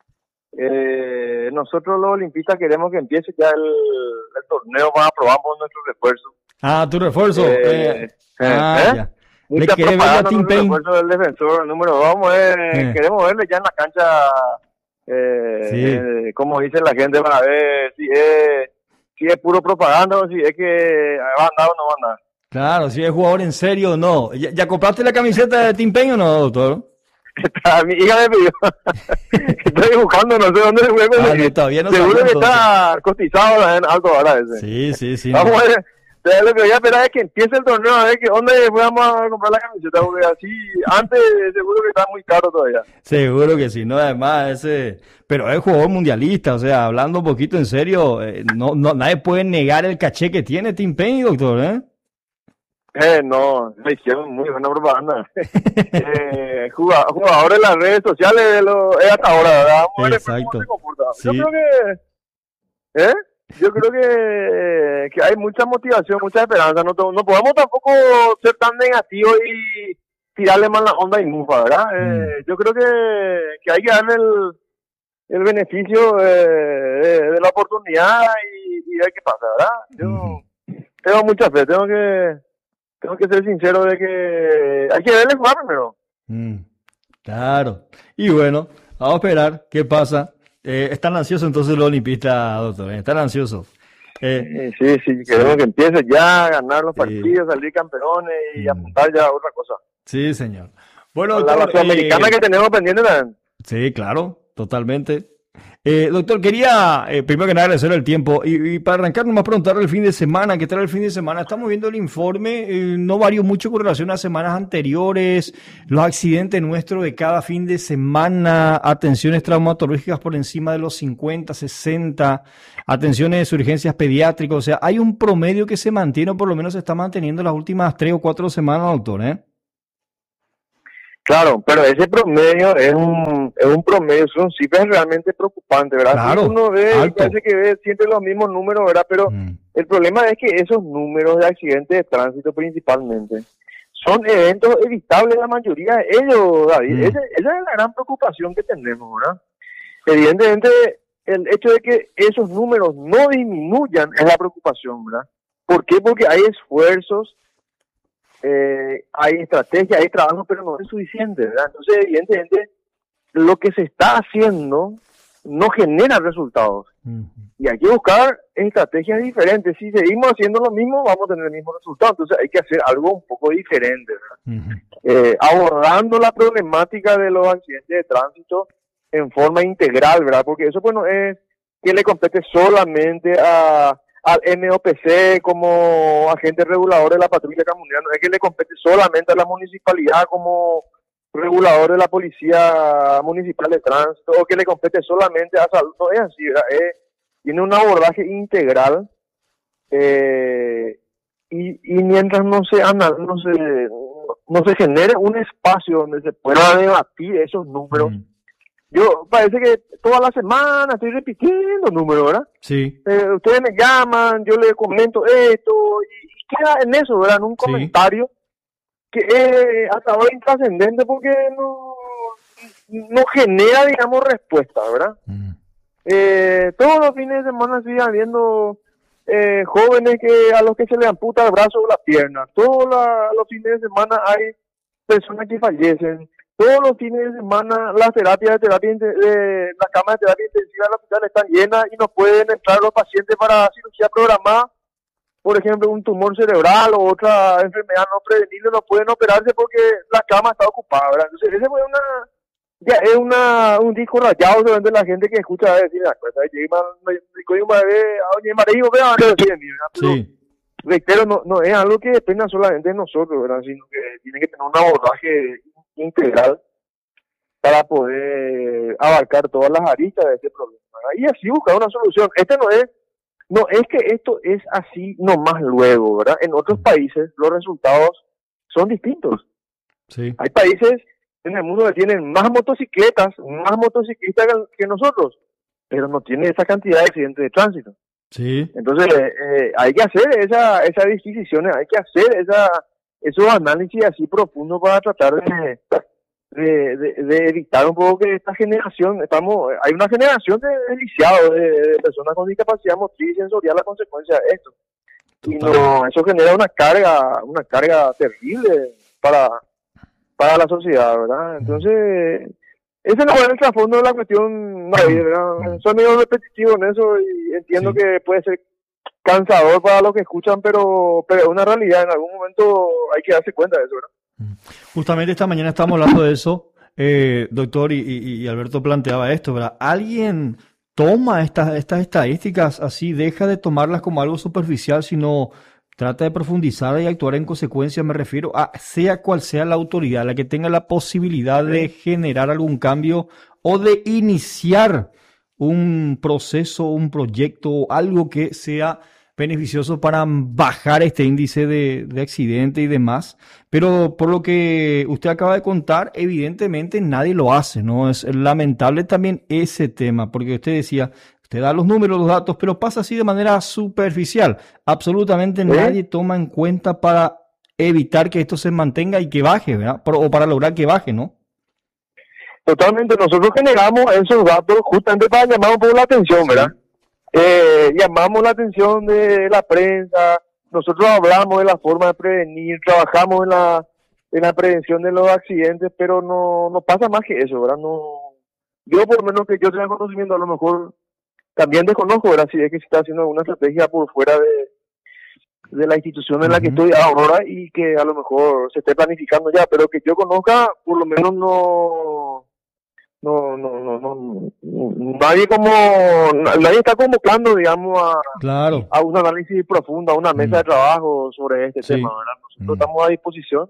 Eh, nosotros los olimpistas queremos que empiece ya el, el torneo, más aprobamos nuestro refuerzo. Ah, tu refuerzo. Eh, eh, ah, ¿eh? ya. Mucha Le propaganda en el refuerzo del defensor número dos. Vamos a ver, eh. queremos verle ya en la cancha, eh, sí. eh, como dice la gente, para ver si es, si es puro propaganda o si es que va a andar o no va a andar. Claro, si es jugador en serio o no. ¿Ya, ya compraste la camiseta de Team Pain o no, doctor? Mi hija me pidió. Estoy buscando, no sé dónde se fue. Ah, no, todavía no seguro que está cotizado en algo ahora ese. Sí, sí, sí. Vamos no. a ver. Lo que voy a esperar es que empiece el torneo a ver que dónde vamos a comprar la camiseta, porque así antes seguro que está muy caro todavía. Seguro que sí, no, además ese, pero es jugador mundialista, o sea, hablando un poquito en serio, eh, no, no, nadie puede negar el caché que tiene Team Pain, doctor, ¿eh? Eh, no, me hicieron muy buena propaganda. eh, jugador en las redes sociales de lo, es hasta ahora, ¿verdad? Vamos a ver exacto. cómo se comporta. Sí. Yo creo que, ¿eh? Yo creo que, que hay mucha motivación, mucha esperanza. No, no podemos tampoco ser tan negativos y tirarle mal la onda y mufa, ¿verdad? Mm. Eh, yo creo que, que hay que darle el, el beneficio eh, de, de la oportunidad y, y ver qué pasa, ¿verdad? Yo mm. tengo mucha fe, tengo que tengo que ser sincero de que hay que verle jugar primero. Mm, claro. Y bueno, vamos a esperar qué pasa. Eh, están ansiosos entonces los olimpistas, doctor. ¿eh? Están ansiosos. Eh, Sí, sí, sí, queremos sí, que empiece ya a ganar los sí. partidos, salir campeones y Mm, apuntar ya a otra cosa. sí, señor. Bueno, A la, la doctor, sudamericana eh, que tenemos pendiente también. sí, claro, totalmente. Eh, doctor, quería eh, primero que nada agradecer el tiempo y, y para arrancar nomás preguntarle el fin de semana, ¿qué tal el fin de semana? Estamos viendo el informe, eh, no varió mucho con relación a semanas anteriores, los accidentes nuestros de cada fin de semana, atenciones traumatológicas por encima de los cincuenta, sesenta, atenciones de urgencias pediátricas, o sea, hay un promedio que se mantiene o por lo menos se está manteniendo las últimas tres o cuatro semanas, doctor, ¿eh? Claro, pero ese promedio es un, es un promedio, son cifras realmente preocupantes, ¿verdad? Claro, Sí, uno ve, alto. parece que ve siempre los mismos números, ¿verdad? Pero Mm, el problema es que esos números de accidentes de tránsito principalmente son eventos evitables la mayoría de ellos, David. mm, Ese- esa es la gran preocupación que tenemos, ¿verdad? Evidentemente, el hecho de que esos números no disminuyan es la preocupación, ¿verdad? ¿Por qué? Porque hay esfuerzos, eh, hay estrategia, hay trabajo, pero no es suficiente, ¿verdad? Entonces, evidentemente, lo que se está haciendo no genera resultados. mm, Y hay que buscar estrategias diferentes. Si seguimos haciendo lo mismo, vamos a tener el mismo resultado. Entonces hay que hacer algo un poco diferente, ¿verdad? mm, Eh, abordando la problemática de los accidentes de tránsito en forma integral, ¿verdad? Porque eso, pues, no es que le compete solamente a, al M O P C como agente regulador de la patrulla comunitaria, no es que le compete solamente a la municipalidad como regulador de la policía municipal de tránsito, o que le compete solamente a salud. No es así, ¿verdad? Es- tiene un abordaje integral, eh, y, y mientras no se, ana- no se no se genere un espacio donde se pueda debatir esos números. mm. Yo parece que toda la semana estoy repitiendo números, ¿verdad? Sí, Eh, ustedes me llaman, yo les comento esto, y, y queda en eso, ¿verdad? En un sí. comentario que es hasta ahora intrascendente porque no, no genera, digamos, respuesta, ¿verdad? Mm, Eh, todos los fines de semana sigue habiendo eh, jóvenes que a los que se les amputa el brazo o la pierna. Todos la- los fines de semana hay personas que fallecen. Todos los fines de semana las terapias de terapia inte- de, las camas de terapia intensiva del hospital están llenas y no pueden entrar los pacientes para cirugía programada. Por ejemplo, un tumor cerebral o otra enfermedad no prevenible no pueden operarse porque la cama está ocupada, ¿verdad? Entonces, ese fue una ya es una un disco rayado de la gente que escucha a decir, "Ah, pues, ahí llega, me- me coge un bebé, ah, oye, marido, vea, no decir, ¿verdad?". Pero, sí, reitero, no, no es algo que dependa solamente de nosotros, ¿verdad? Sino que tiene que tener un abordaje integral para poder abarcar todas las aristas de este problema, ¿verdad? Y así buscar una solución. Este no es, no es que esto es así nomás luego, ¿verdad? En otros países los resultados son distintos. sí. Hay países en el mundo que tienen más motocicletas, más motociclistas que, que nosotros, pero no tienen esa cantidad de accidentes de tránsito. Sí, Entonces, eh, hay que hacer esa, esas disquisiciones, hay que hacer esa, esos análisis así profundos para tratar de, de, de, de evitar un poco que esta generación, estamos, hay una generación de deliciados, de, de personas con discapacidad motriz y sensorial a consecuencia de esto. Y total. no, eso genera una carga, una carga terrible para, para la sociedad, ¿verdad? Entonces, ese no es el trasfondo de la cuestión, David, ¿verdad? Soy medio repetitivo en eso y entiendo Sí. que puede ser cansador para los que escuchan, pero, pero es una realidad, en algún momento hay que darse cuenta de eso, ¿verdad? Justamente esta mañana estábamos hablando de eso, eh, doctor, y, y- y Alberto planteaba esto, ¿verdad? ¿Alguien toma estas, estas estadísticas así, deja de tomarlas como algo superficial, sino trata de profundizar y actuar en consecuencia? Me refiero a sea cual sea la autoridad, la que tenga la posibilidad de generar algún cambio o de iniciar un proceso, un proyecto, algo que sea beneficioso para bajar este índice de, de accidente y demás. Pero por lo que usted acaba de contar, evidentemente nadie lo hace, ¿no? Es lamentable también ese tema, porque usted decía, usted da los números, los datos, pero pasa así de manera superficial. Absolutamente ¿Sí? nadie toma en cuenta para evitar que esto se mantenga y que baje, ¿verdad? Por- o para lograr que baje, ¿no? Totalmente, nosotros generamos esos datos justamente para llamar un poco la atención, ¿verdad? Eh, llamamos la atención de la prensa, nosotros hablamos de la forma de prevenir, trabajamos en la en la prevención de los accidentes, pero no, no pasa más que eso, ¿verdad? No, yo por lo menos que yo tenga conocimiento, a lo mejor también desconozco, ¿verdad? Si es que se está haciendo alguna estrategia por fuera de, de la institución en la que estoy ahora y que a lo mejor se esté planificando ya, pero que yo conozca, por lo menos no, no, no, no, no, no nadie como, nadie está convocando, digamos, a, Claro. a un análisis profundo, a una mesa Mm. de trabajo sobre este Sí. tema, ¿verdad? Nosotros Mm. estamos a disposición.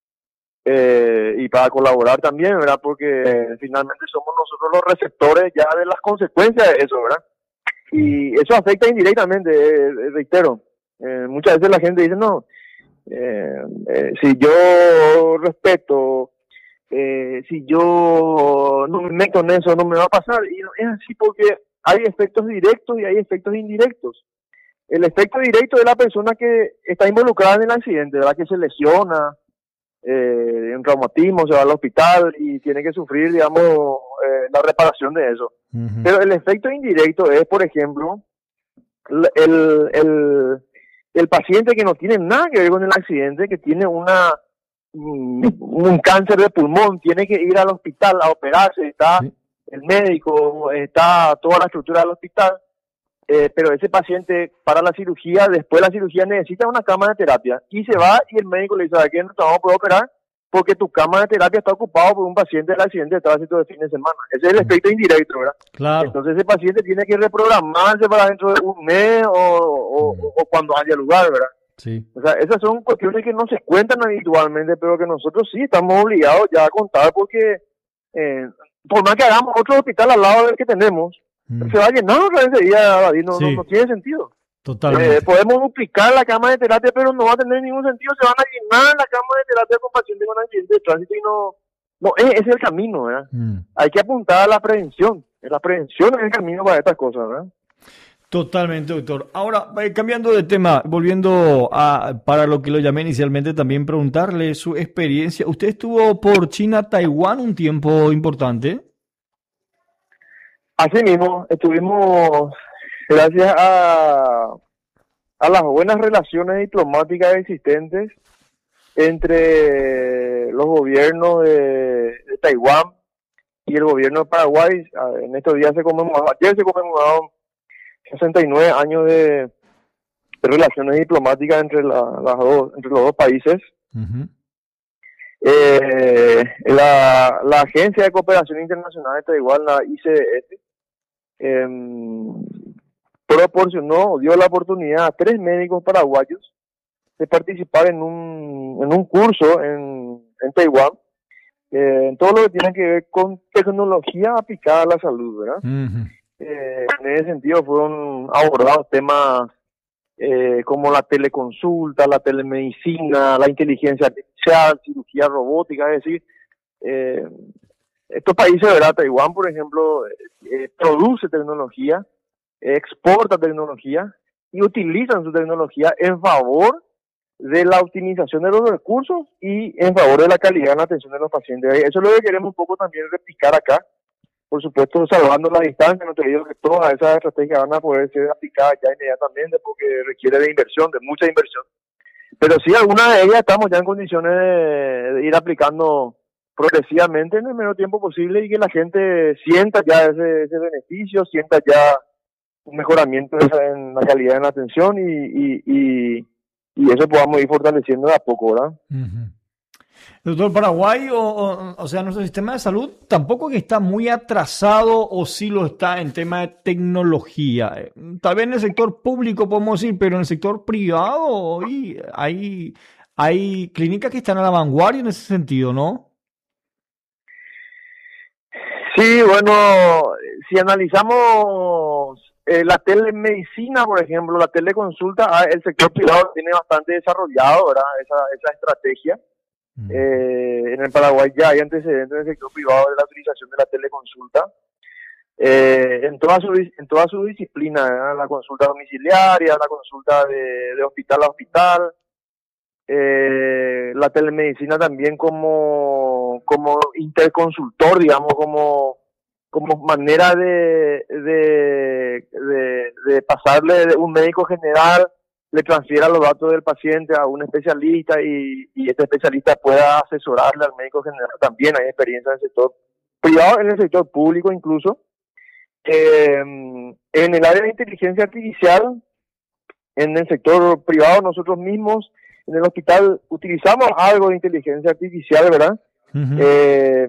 Eh, y para colaborar también, ¿verdad? Porque eh, finalmente somos nosotros los receptores ya de las consecuencias de eso, ¿verdad? Y eso afecta indirectamente, eh, reitero. Eh, muchas veces la gente dice, no, eh, eh, si yo respeto, eh, si yo no me meto en eso, no me va a pasar. Y no, es así porque hay efectos directos y hay efectos indirectos. El efecto directo es la persona que está involucrada en el accidente, ¿verdad? Que se lesiona, eh, un traumatismo, se va al hospital y tiene que sufrir, digamos, eh, la reparación de eso. Ujú. Pero el efecto indirecto es, por ejemplo, el, el, el, el paciente que no tiene nada que ver con el accidente, que tiene una un, un cáncer de pulmón, tiene que ir al hospital a operarse, está Sí. el médico, está toda la estructura del hospital, eh, pero ese paciente para la cirugía, después de la cirugía necesita una cama de terapia y se va y el médico le dice, ¿a quién no te vamos a poder operar? Porque tu cama de terapia está ocupado por un paciente del accidente de tránsito de fin de semana. Ese es el efecto indirecto, ¿verdad? Claro. Entonces ese paciente tiene que reprogramarse para dentro de un mes o, o, Mm. o cuando haya lugar, ¿verdad? Sí. O sea, esas son cuestiones que no se cuentan habitualmente, pero que nosotros sí estamos obligados ya a contar porque eh, por más que hagamos otro hospital al lado del que tenemos, Mm. se va a llenar otra vez ese día, David, no, Sí. no, no tiene sentido. Totalmente. Eh, podemos duplicar la cama de terapia, pero no va a tener ningún sentido, se van a llenar la cama de terapia con pacientes con accidentes de tránsito y no, no, ese es el camino, ¿verdad? Mm. Hay que apuntar a la prevención, la prevención es el camino para estas cosas, ¿verdad? Totalmente, doctor. Ahora, eh, cambiando de tema, volviendo a para lo que lo llamé inicialmente, también preguntarle su experiencia. ¿Usted estuvo por China, Taiwán un tiempo importante? Así mismo, estuvimos, gracias a, a las buenas relaciones diplomáticas existentes entre los gobiernos de, de Taiwán y el gobierno de Paraguay. En estos días se conmemoró, ayer se conmemoraron sesenta y nueve años de, de relaciones diplomáticas entre, la, las dos, entre los dos países. Ujú. Eh, la, la Agencia de Cooperación Internacional de Taiwán, la I C D S, eh, proporcionó, dio la oportunidad a tres médicos paraguayos de participar en un, en un curso en, en Taiwán, eh, en todo lo que tiene que ver con tecnología aplicada a la salud, ¿verdad? Ujú. Eh, en ese sentido fueron abordados temas eh, como la teleconsulta, la telemedicina, la inteligencia artificial, cirugía robótica, es decir, eh, estos países, ¿verdad? Taiwán, por ejemplo, eh, produce tecnología, exporta tecnología y utilizan su tecnología en favor de la optimización de los recursos y en favor de la calidad en la atención de los pacientes. Eso es lo que queremos un poco también replicar acá. Por supuesto, salvando la distancia, no te digo que todas esas estrategias van a poder ser aplicadas ya inmediatamente porque requiere de inversión, de mucha inversión. Pero sí, algunas de ellas estamos ya en condiciones de, de ir aplicando progresivamente en el menor tiempo posible y que la gente sienta ya ese, ese beneficio, sienta ya un mejoramiento en la calidad de la atención y, y, y, y eso podamos ir fortaleciendo de a poco, ¿verdad? Ujú. Doctor, Paraguay, o, o, o sea, nuestro sistema de salud tampoco que está muy atrasado o sí lo está en tema de tecnología. Eh, Tal vez en el sector público podemos decir, pero en el sector privado hoy hay, hay clínicas que están a la vanguardia en ese sentido, ¿no? Sí, bueno, si analizamos eh, la telemedicina, por ejemplo, la teleconsulta, ah, el sector privado tiene bastante desarrollado, ¿verdad? Esa, esa estrategia. Eh, en el Paraguay ya hay antecedentes en el sector privado de la utilización de la teleconsulta. Eh, en toda su en toda su disciplina, ¿verdad? La consulta domiciliaria, la consulta de, de hospital a hospital, eh, la telemedicina también como como interconsultor, digamos, como como manera de de, de, de pasarle de un médico general le transfiera los datos del paciente a un especialista y, y este especialista pueda asesorarle al médico general. También hay experiencia en el sector privado, en el sector público incluso. Eh, en el área de inteligencia artificial, en el sector privado, nosotros mismos en el hospital utilizamos algo de inteligencia artificial, ¿verdad? Uh-huh. Eh,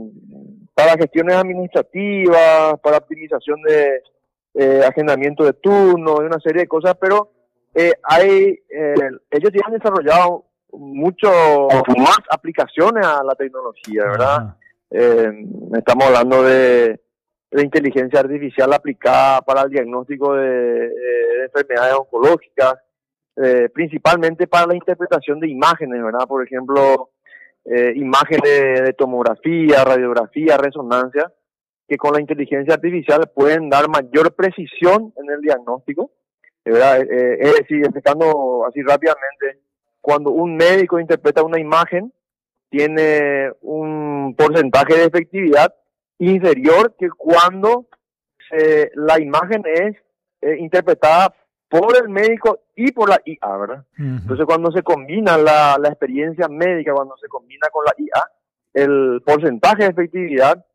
para gestiones administrativas, para optimización de eh, agendamiento de turnos, de una serie de cosas, pero eh, hay eh, ellos ya han desarrollado mucho más aplicaciones a la tecnología, ¿verdad? Uh-huh. Eh, estamos hablando de, de inteligencia artificial aplicada para el diagnóstico de, de enfermedades oncológicas, eh, principalmente para la interpretación de imágenes, ¿verdad? Por ejemplo, eh, imágenes de tomografía, radiografía, resonancia, que con la inteligencia artificial pueden dar mayor precisión en el diagnóstico, ¿verdad? Eh, es decir, explicando así rápidamente, cuando un médico interpreta una imagen, tiene un porcentaje de efectividad inferior que cuando eh, la imagen es eh, interpretada por el médico y por la I A, ¿verdad? Uh-huh. Entonces, cuando se combina la, la experiencia médica, cuando se combina con la I A, el porcentaje de efectividad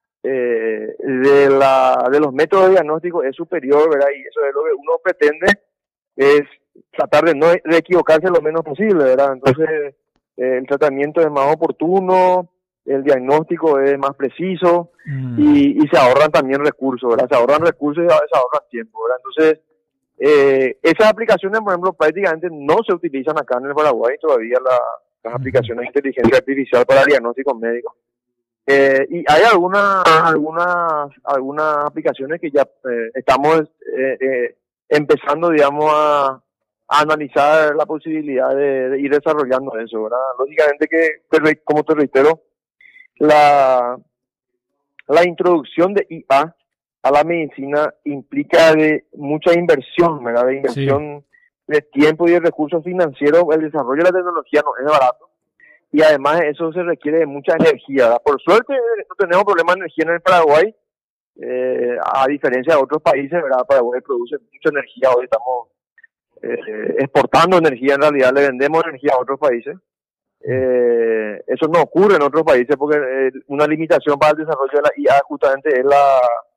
eh, de, la, de los métodos de diagnóstico es superior, ¿verdad? Y eso es lo que uno pretende, es tratar de no de equivocarse lo menos posible, ¿verdad? Entonces, eh, el tratamiento es más oportuno, el diagnóstico es más preciso mm. y, y se ahorran también recursos, ¿verdad? Se ahorran recursos y se ahorran tiempo, ¿verdad? Entonces, eh, esas aplicaciones, por ejemplo, prácticamente no se utilizan acá en el Paraguay todavía, la, las aplicaciones de inteligencia artificial para diagnósticos médicos. Eh, y hay algunas algunas algunas aplicaciones que ya eh, estamos eh, eh, empezando, digamos, a, a analizar la posibilidad de, de ir desarrollando eso, ¿verdad? Lógicamente que, como te reitero, la, la introducción de I A a la medicina implica de mucha inversión, ¿verdad? De inversión sí. de tiempo y de recursos financieros. El desarrollo de la tecnología no es barato y además eso se requiere de mucha energía, ¿verdad? Por suerte no tenemos problema de energía en el Paraguay, eh, a diferencia de otros países, ¿verdad? Paraguay produce mucha energía, hoy estamos eh, exportando energía, en realidad le vendemos energía a otros países. Eh, eso no ocurre en otros países porque eh, una limitación para el desarrollo de la I A justamente es la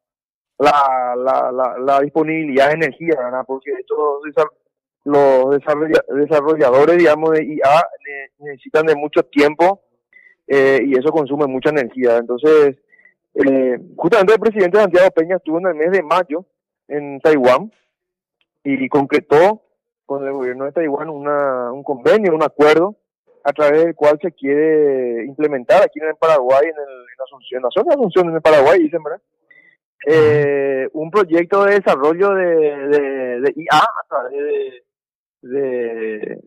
la la, la, la disponibilidad de energía, ¿verdad? Porque estos los desarrolladores, digamos, de I A necesitan de mucho tiempo eh, y eso consume mucha energía. Entonces, eh, justamente el presidente Santiago Peña estuvo en el mes de mayo en Taiwán y concretó con el gobierno de Taiwán una, un convenio, un acuerdo a través del cual se quiere implementar aquí en el Paraguay, en, el, en Asunción, la zona de Asunción en el Paraguay, dicen, ¿verdad? Eh, un proyecto de desarrollo de, de, de I A a través de, de,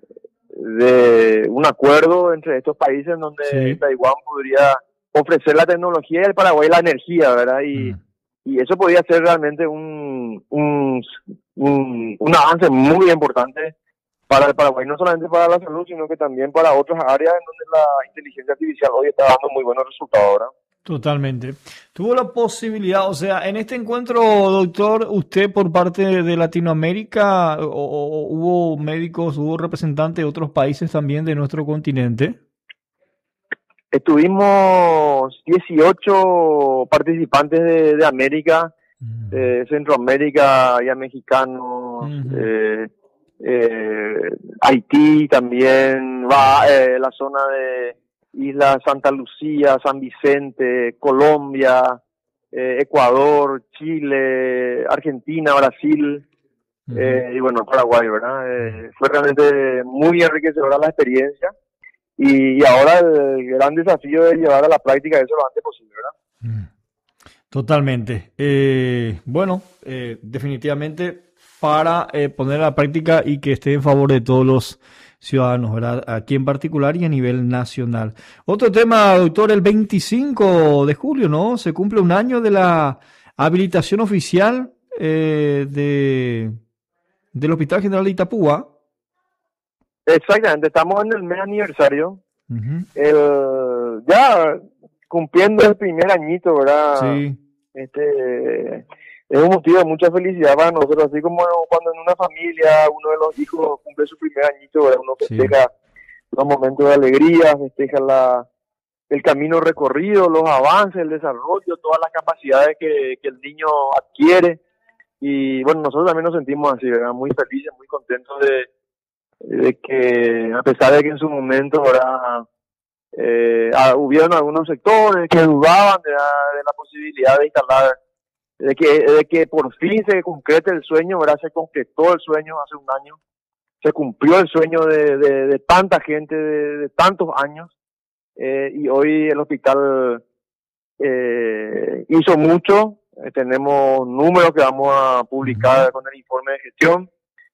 de un acuerdo entre estos países en donde sí. Taiwán podría ofrecer la tecnología y el Paraguay la energía, ¿verdad? Y, mm. y eso podría ser realmente un, un, un, un avance muy importante para el Paraguay, no solamente para la salud, sino que también para otras áreas en donde la inteligencia artificial hoy está dando muy buenos resultados, ¿verdad? Totalmente. Tuvo la posibilidad, o sea, en este encuentro, doctor, usted por parte de Latinoamérica, o, o hubo médicos, hubo representantes de otros países también de nuestro continente. Estuvimos dieciocho participantes de, de América, uh-huh. de Centroamérica, ya mexicanos, uh-huh. eh, eh, Haití también, va eh, la zona de Isla Santa Lucía, San Vicente, Colombia, eh, Ecuador, Chile, Argentina, Brasil, uh-huh. eh, y bueno, Paraguay, ¿verdad? Eh, fue realmente muy enriquecedora la experiencia y, y ahora el gran desafío es llevar a la práctica eso lo antes posible, ¿verdad? Totalmente. Eh, bueno, eh, definitivamente para eh, poner a la práctica y que esté en favor de todos los ciudadanos, ¿verdad? Aquí en particular y a nivel nacional. Otro tema, doctor, el veinticinco de julio, ¿no? Se cumple un año de la habilitación oficial eh, de del Hospital General de Itapúa. Exactamente, estamos en el mes aniversario. Uh-huh. El, ya cumpliendo el primer añito, ¿verdad? Sí. Este, es un motivo de mucha felicidad para nosotros, así como cuando en una familia uno de los hijos cumple su primer añito, ¿verdad? Uno festeja sí. los momentos de alegría, festeja la, el camino recorrido, los avances, el desarrollo, todas las capacidades que, que el niño adquiere. Y bueno, nosotros también nos sentimos así, ¿verdad? Muy felices, muy contentos de, de que, a pesar de que en su momento, ¿verdad? Eh, ah, hubieron algunos sectores que dudaban de la, de la posibilidad de instalar, de que, de que por fin se concrete el sueño, ¿verdad? Se concretó el sueño hace un año, se cumplió el sueño de, de, de tanta gente, de, de tantos años, eh, y hoy el hospital eh, hizo mucho. Eh, tenemos números que vamos a publicar con el informe de gestión.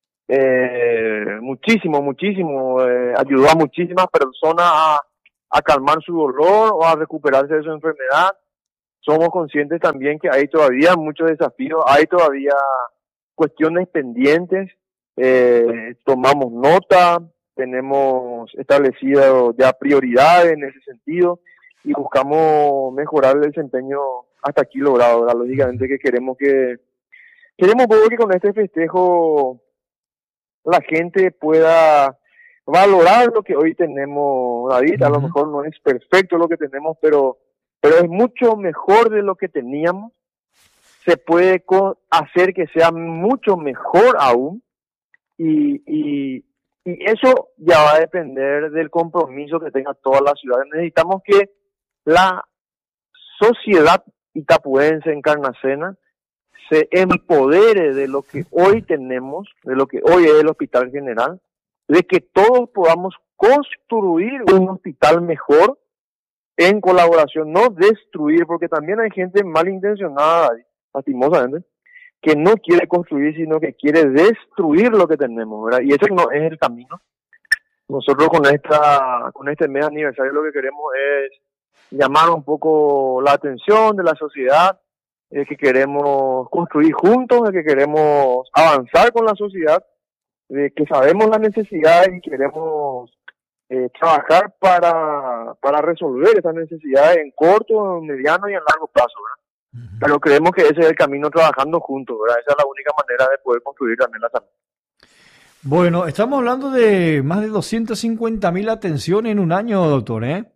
Eh, muchísimo, muchísimo. Eh, ayudó a muchísimas personas a, a calmar su dolor o a recuperarse de su enfermedad. Somos conscientes también que hay todavía muchos desafíos, hay todavía cuestiones pendientes. Eh, tomamos nota, tenemos establecido ya prioridades en ese sentido y buscamos mejorar el desempeño hasta aquí logrado, ¿verdad? Lógicamente que queremos que queremos que con este festejo la gente pueda valorar lo que hoy tenemos, David. A lo mejor no es perfecto lo que tenemos, pero pero es mucho mejor de lo que teníamos. Se puede hacer que sea mucho mejor aún, y, y, y eso ya va a depender del compromiso que tenga toda la ciudad. Necesitamos que la sociedad itapuense, encarnacena, se empodere de lo que hoy tenemos, de lo que hoy es el Hospital General, de que todos podamos construir un hospital mejor en colaboración, no destruir, porque también hay gente malintencionada, lastimosamente, que no quiere construir, sino que quiere destruir lo que tenemos, ¿verdad? Y ese no es el camino. Nosotros con esta con este mes aniversario lo que queremos es llamar un poco la atención de la sociedad, de que queremos construir juntos, de que queremos avanzar con la sociedad, de que sabemos las necesidades y queremos eh, trabajar para para resolver esas necesidades en corto, en mediano y en largo plazo, ¿verdad? Uh-huh. Pero creemos que ese es el camino, trabajando juntos, ¿verdad? Esa es la única manera de poder construir también la salud. Bueno, estamos hablando de más de doscientas cincuenta mil atenciones en un año, doctor, ¿eh?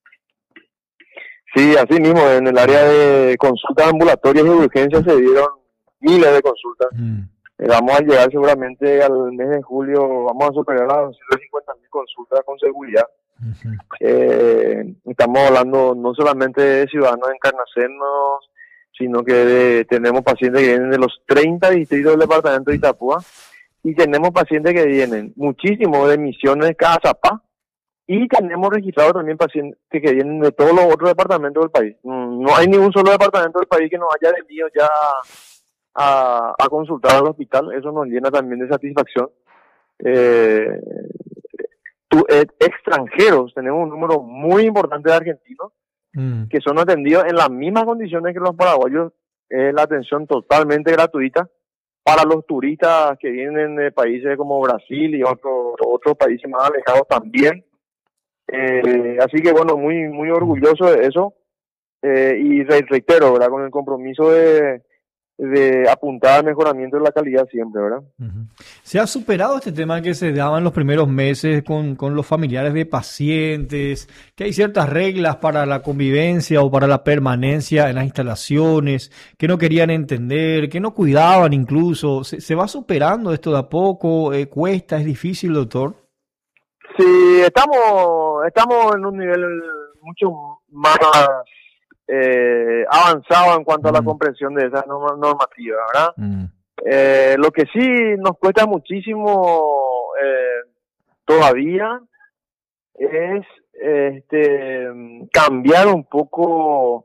Sí, así mismo, en el área de consultas ambulatorias y de urgencias se dieron miles de consultas. Mm. Eh, vamos a llegar seguramente al mes de julio, vamos a superar las doscientas cincuenta mil consultas con seguridad. Uh-huh. Eh, estamos hablando no solamente de ciudadanos encarnacenos, sino que de, tenemos pacientes que vienen de los treinta distritos del departamento de Itapúa, y tenemos pacientes que vienen muchísimo de Misiones, Cazapá, y tenemos registrados también pacientes que vienen de todos los otros departamentos del país. No hay ningún solo departamento del país que nos haya venido ya a, a consultar al hospital. Eso nos llena también de satisfacción. Eh, tu, eh, extranjeros, tenemos un número muy importante de argentinos mm. que son atendidos en las mismas condiciones que los paraguayos. Es la atención totalmente gratuita para los turistas que vienen de países como Brasil y otros otros países más alejados también. Eh, así que bueno, muy muy orgulloso de eso, eh, y reitero, ¿verdad?, con el compromiso de, de apuntar al mejoramiento de la calidad siempre, ¿verdad? Uh-huh. ¿Se ha superado este tema que se daba en los primeros meses con, con los familiares de pacientes, que hay ciertas reglas para la convivencia o para la permanencia en las instalaciones, que no querían entender, que no cuidaban incluso? ¿Se, se va superando esto de a poco? Eh, ¿Cuesta? ¿Es difícil, doctor? Sí, estamos estamos en un nivel mucho más eh, avanzado en cuanto mm. a la comprensión de esa normativa, ¿verdad? Mm. Eh, lo que sí nos cuesta muchísimo eh, todavía es este cambiar un poco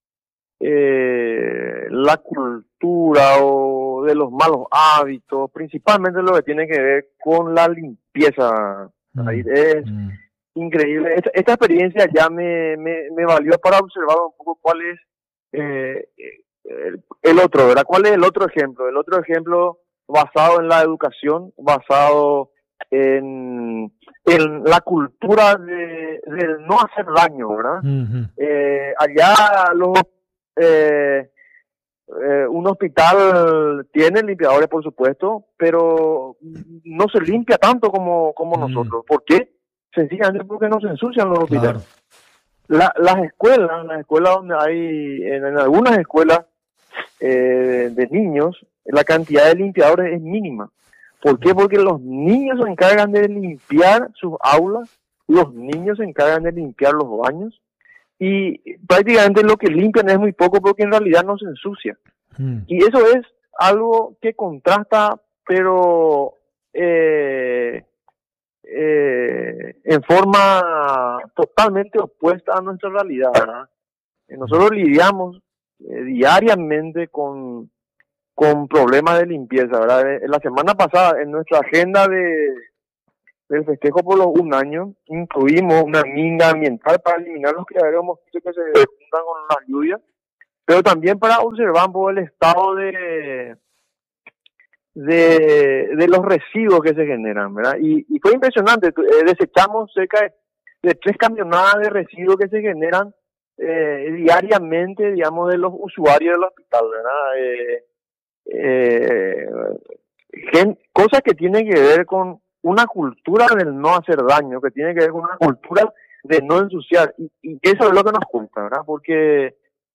eh, la cultura o de los malos hábitos, principalmente lo que tiene que ver con la limpieza. Ahí es mm. increíble. Esta, esta experiencia ya me, me, me valió para observar un poco cuál es eh, el, el otro, ¿verdad? ¿Cuál es el otro ejemplo? El otro ejemplo basado en la educación, basado en, en la cultura de, de no hacer daño, ¿verdad? Mm-hmm. Eh, allá los, eh, eh, un un hospital tiene limpiadores, por supuesto, pero no se limpia tanto como, como mm. nosotros. ¿Por qué? Sencillamente porque no se ensucian los hospitales. Claro. La, las escuelas, las escuelas donde hay, en, en algunas escuelas eh, de niños, la cantidad de limpiadores es mínima. ¿Por qué? Porque los niños se encargan de limpiar sus aulas, los niños se encargan de limpiar los baños, y prácticamente lo que limpian es muy poco porque en realidad no se ensucia. Mm. Y eso es algo que contrasta, pero eh, eh, en forma totalmente opuesta a nuestra realidad, ¿verdad? Nosotros lidiamos eh, diariamente con, con problemas de limpieza, ¿verdad? La semana pasada, en nuestra agenda de del festejo por los un año, incluimos una minga ambiental para eliminar los criaderos de mosquitos que se juntan con las lluvias, pero también para observar un poco el estado de, de, de los residuos que se generan, ¿verdad? Y, y fue impresionante, eh, desechamos cerca de, de tres camionadas de residuos que se generan eh, diariamente, digamos, de los usuarios del hospital, ¿verdad? Eh, eh, gen, cosas que tienen que ver con una cultura del no hacer daño, que tiene que ver con una cultura de no ensuciar, y, y eso es lo que nos cuesta, ¿verdad? Porque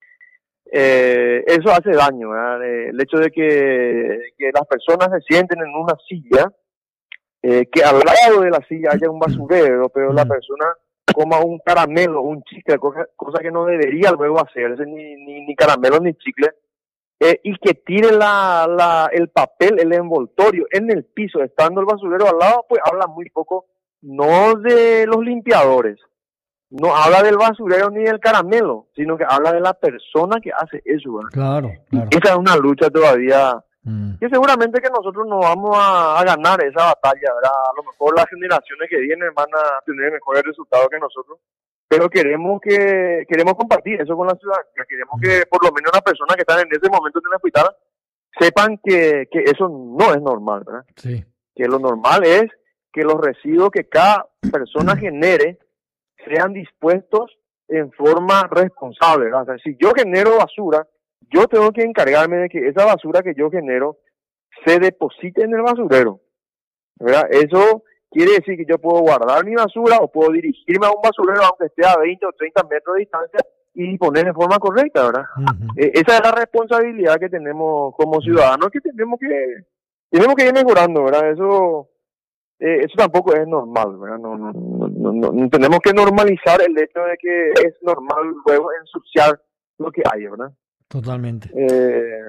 eh, eso hace daño, ¿verdad? El hecho de que, que las personas se sienten en una silla, eh, que al lado de la silla haya un basurero, pero la persona coma un caramelo, un chicle, cosa, cosa que no debería luego hacerse, ni, ni, ni caramelo ni chicle, Eh, y que tire la, la, el papel, el envoltorio en el piso, estando el basurero al lado, pues habla muy poco, no de los limpiadores, no habla del basurero ni del caramelo, sino que habla de la persona que hace eso, ¿verdad? Claro, claro. Esa es una lucha todavía, mm. que seguramente que nosotros no vamos a, a ganar esa batalla, ¿verdad? A lo mejor las generaciones que vienen van a tener mejores resultados que nosotros, pero queremos que queremos compartir eso con la ciudadanía, queremos que por lo menos las personas que están en ese momento en el hospital sepan que, que eso no es normal, ¿verdad? Sí. Que lo normal es que los residuos que cada persona genere sean dispuestos en forma responsable, ¿verdad? O sea, si yo genero basura, yo tengo que encargarme de que esa basura que yo genero se deposite en el basurero, ¿verdad? Eso quiere decir que yo puedo guardar mi basura o puedo dirigirme a un basurero aunque esté a veinte o treinta metros de distancia y disponer de forma correcta, ¿verdad? Uh-huh. Eh, esa es la responsabilidad que tenemos como ciudadanos, que tenemos que tenemos que ir mejorando, ¿verdad? Eso eh, eso tampoco es normal, ¿verdad? No, no, no, no, no tenemos que normalizar el hecho de que es normal luego ensuciar lo que hay, ¿verdad? Totalmente. Eh,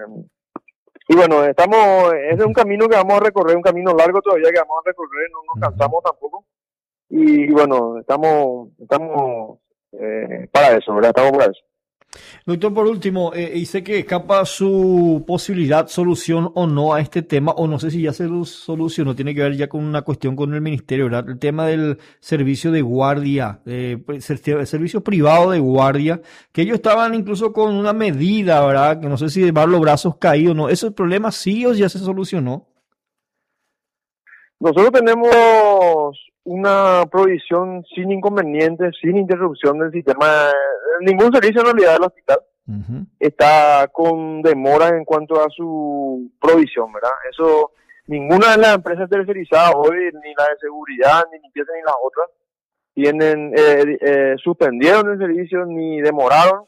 Y bueno, estamos, ese es un camino que vamos a recorrer, un camino largo todavía que vamos a recorrer, no nos cansamos tampoco. Y bueno, estamos estamos eh, para eso, ¿verdad? Estamos para eso. Doctor, por último, eh, y sé que escapa su posibilidad, solución o no a este tema, o no sé si ya se lo solucionó, tiene que ver ya con una cuestión con el ministerio, ¿verdad? El tema del servicio de guardia, eh, servicio privado de guardia, que ellos estaban incluso con una medida, ¿verdad? Que no sé si llevar los brazos caídos, ¿no? ¿Ese problema sí o ya se solucionó? Nosotros tenemos una provisión sin inconvenientes, sin interrupción del sistema. Ningún servicio en realidad del hospital uh-huh. está con demora en cuanto a su provisión, ¿verdad? Eso, ninguna de las empresas tercerizadas hoy, ni la de seguridad, ni limpieza, ni las otras, tienen, eh, eh, suspendieron el servicio ni demoraron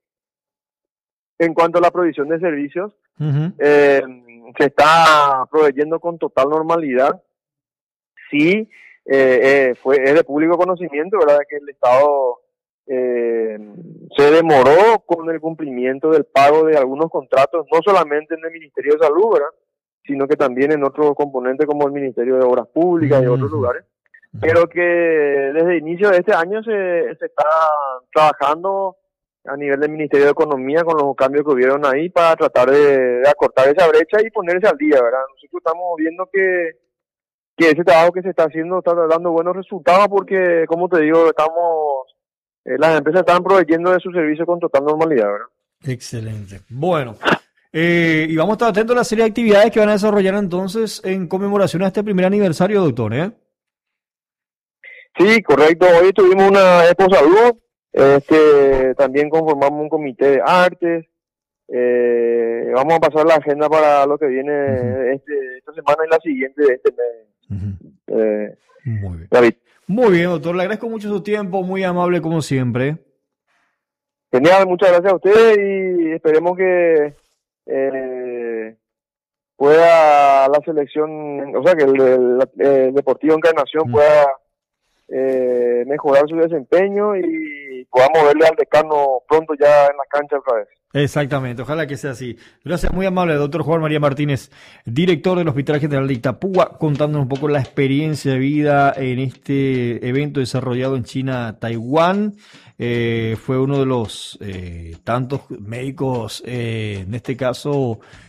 en cuanto a la provisión de servicios. Uh-huh. Eh, se está proveyendo con total normalidad. Sí, eh, eh, fue, es de público conocimiento, ¿verdad?, que el Estado eh, se demoró con el cumplimiento del pago de algunos contratos, no solamente en el Ministerio de Salud, ¿verdad?, sino que también en otros componentes como el Ministerio de Obras Públicas y uh-huh. otros lugares, pero que desde el inicio de este año se, se está trabajando a nivel del Ministerio de Economía con los cambios que hubieron ahí para tratar de, de acortar esa brecha y ponerse al día, ¿verdad? Nosotros estamos viendo que que ese trabajo que se está haciendo está dando buenos resultados porque, como te digo, estamos eh, las empresas están proveyendo de su servicio con total normalidad, ¿verdad? Excelente. Bueno, eh, y vamos a estar atentos a la serie de actividades que van a desarrollar entonces en conmemoración a este primer aniversario, doctor, ¿eh? Sí, correcto. Hoy tuvimos una Expo Salud, este, también conformamos un comité de artes, eh, eh, vamos a pasar la agenda para lo que viene uh-huh. este, esta semana y la siguiente de este mes. Uh-huh. eh, Muy bien. David. Muy bien, doctor. Le agradezco mucho su tiempo, muy amable como siempre. Genial, muchas gracias a usted y esperemos que eh, pueda la selección, o sea, que el, el, el Deportivo Encarnación uh-huh. pueda eh, mejorar su desempeño y podamos verle al decano pronto ya en la cancha otra vez. Exactamente, ojalá que sea así. Gracias, muy amable, doctor Juan María Martínez, director del Hospital General de Itapúa, contándonos un poco la experiencia de vida en este evento desarrollado en China, Taiwán. Eh, fue uno de los eh, tantos médicos, eh, en este caso,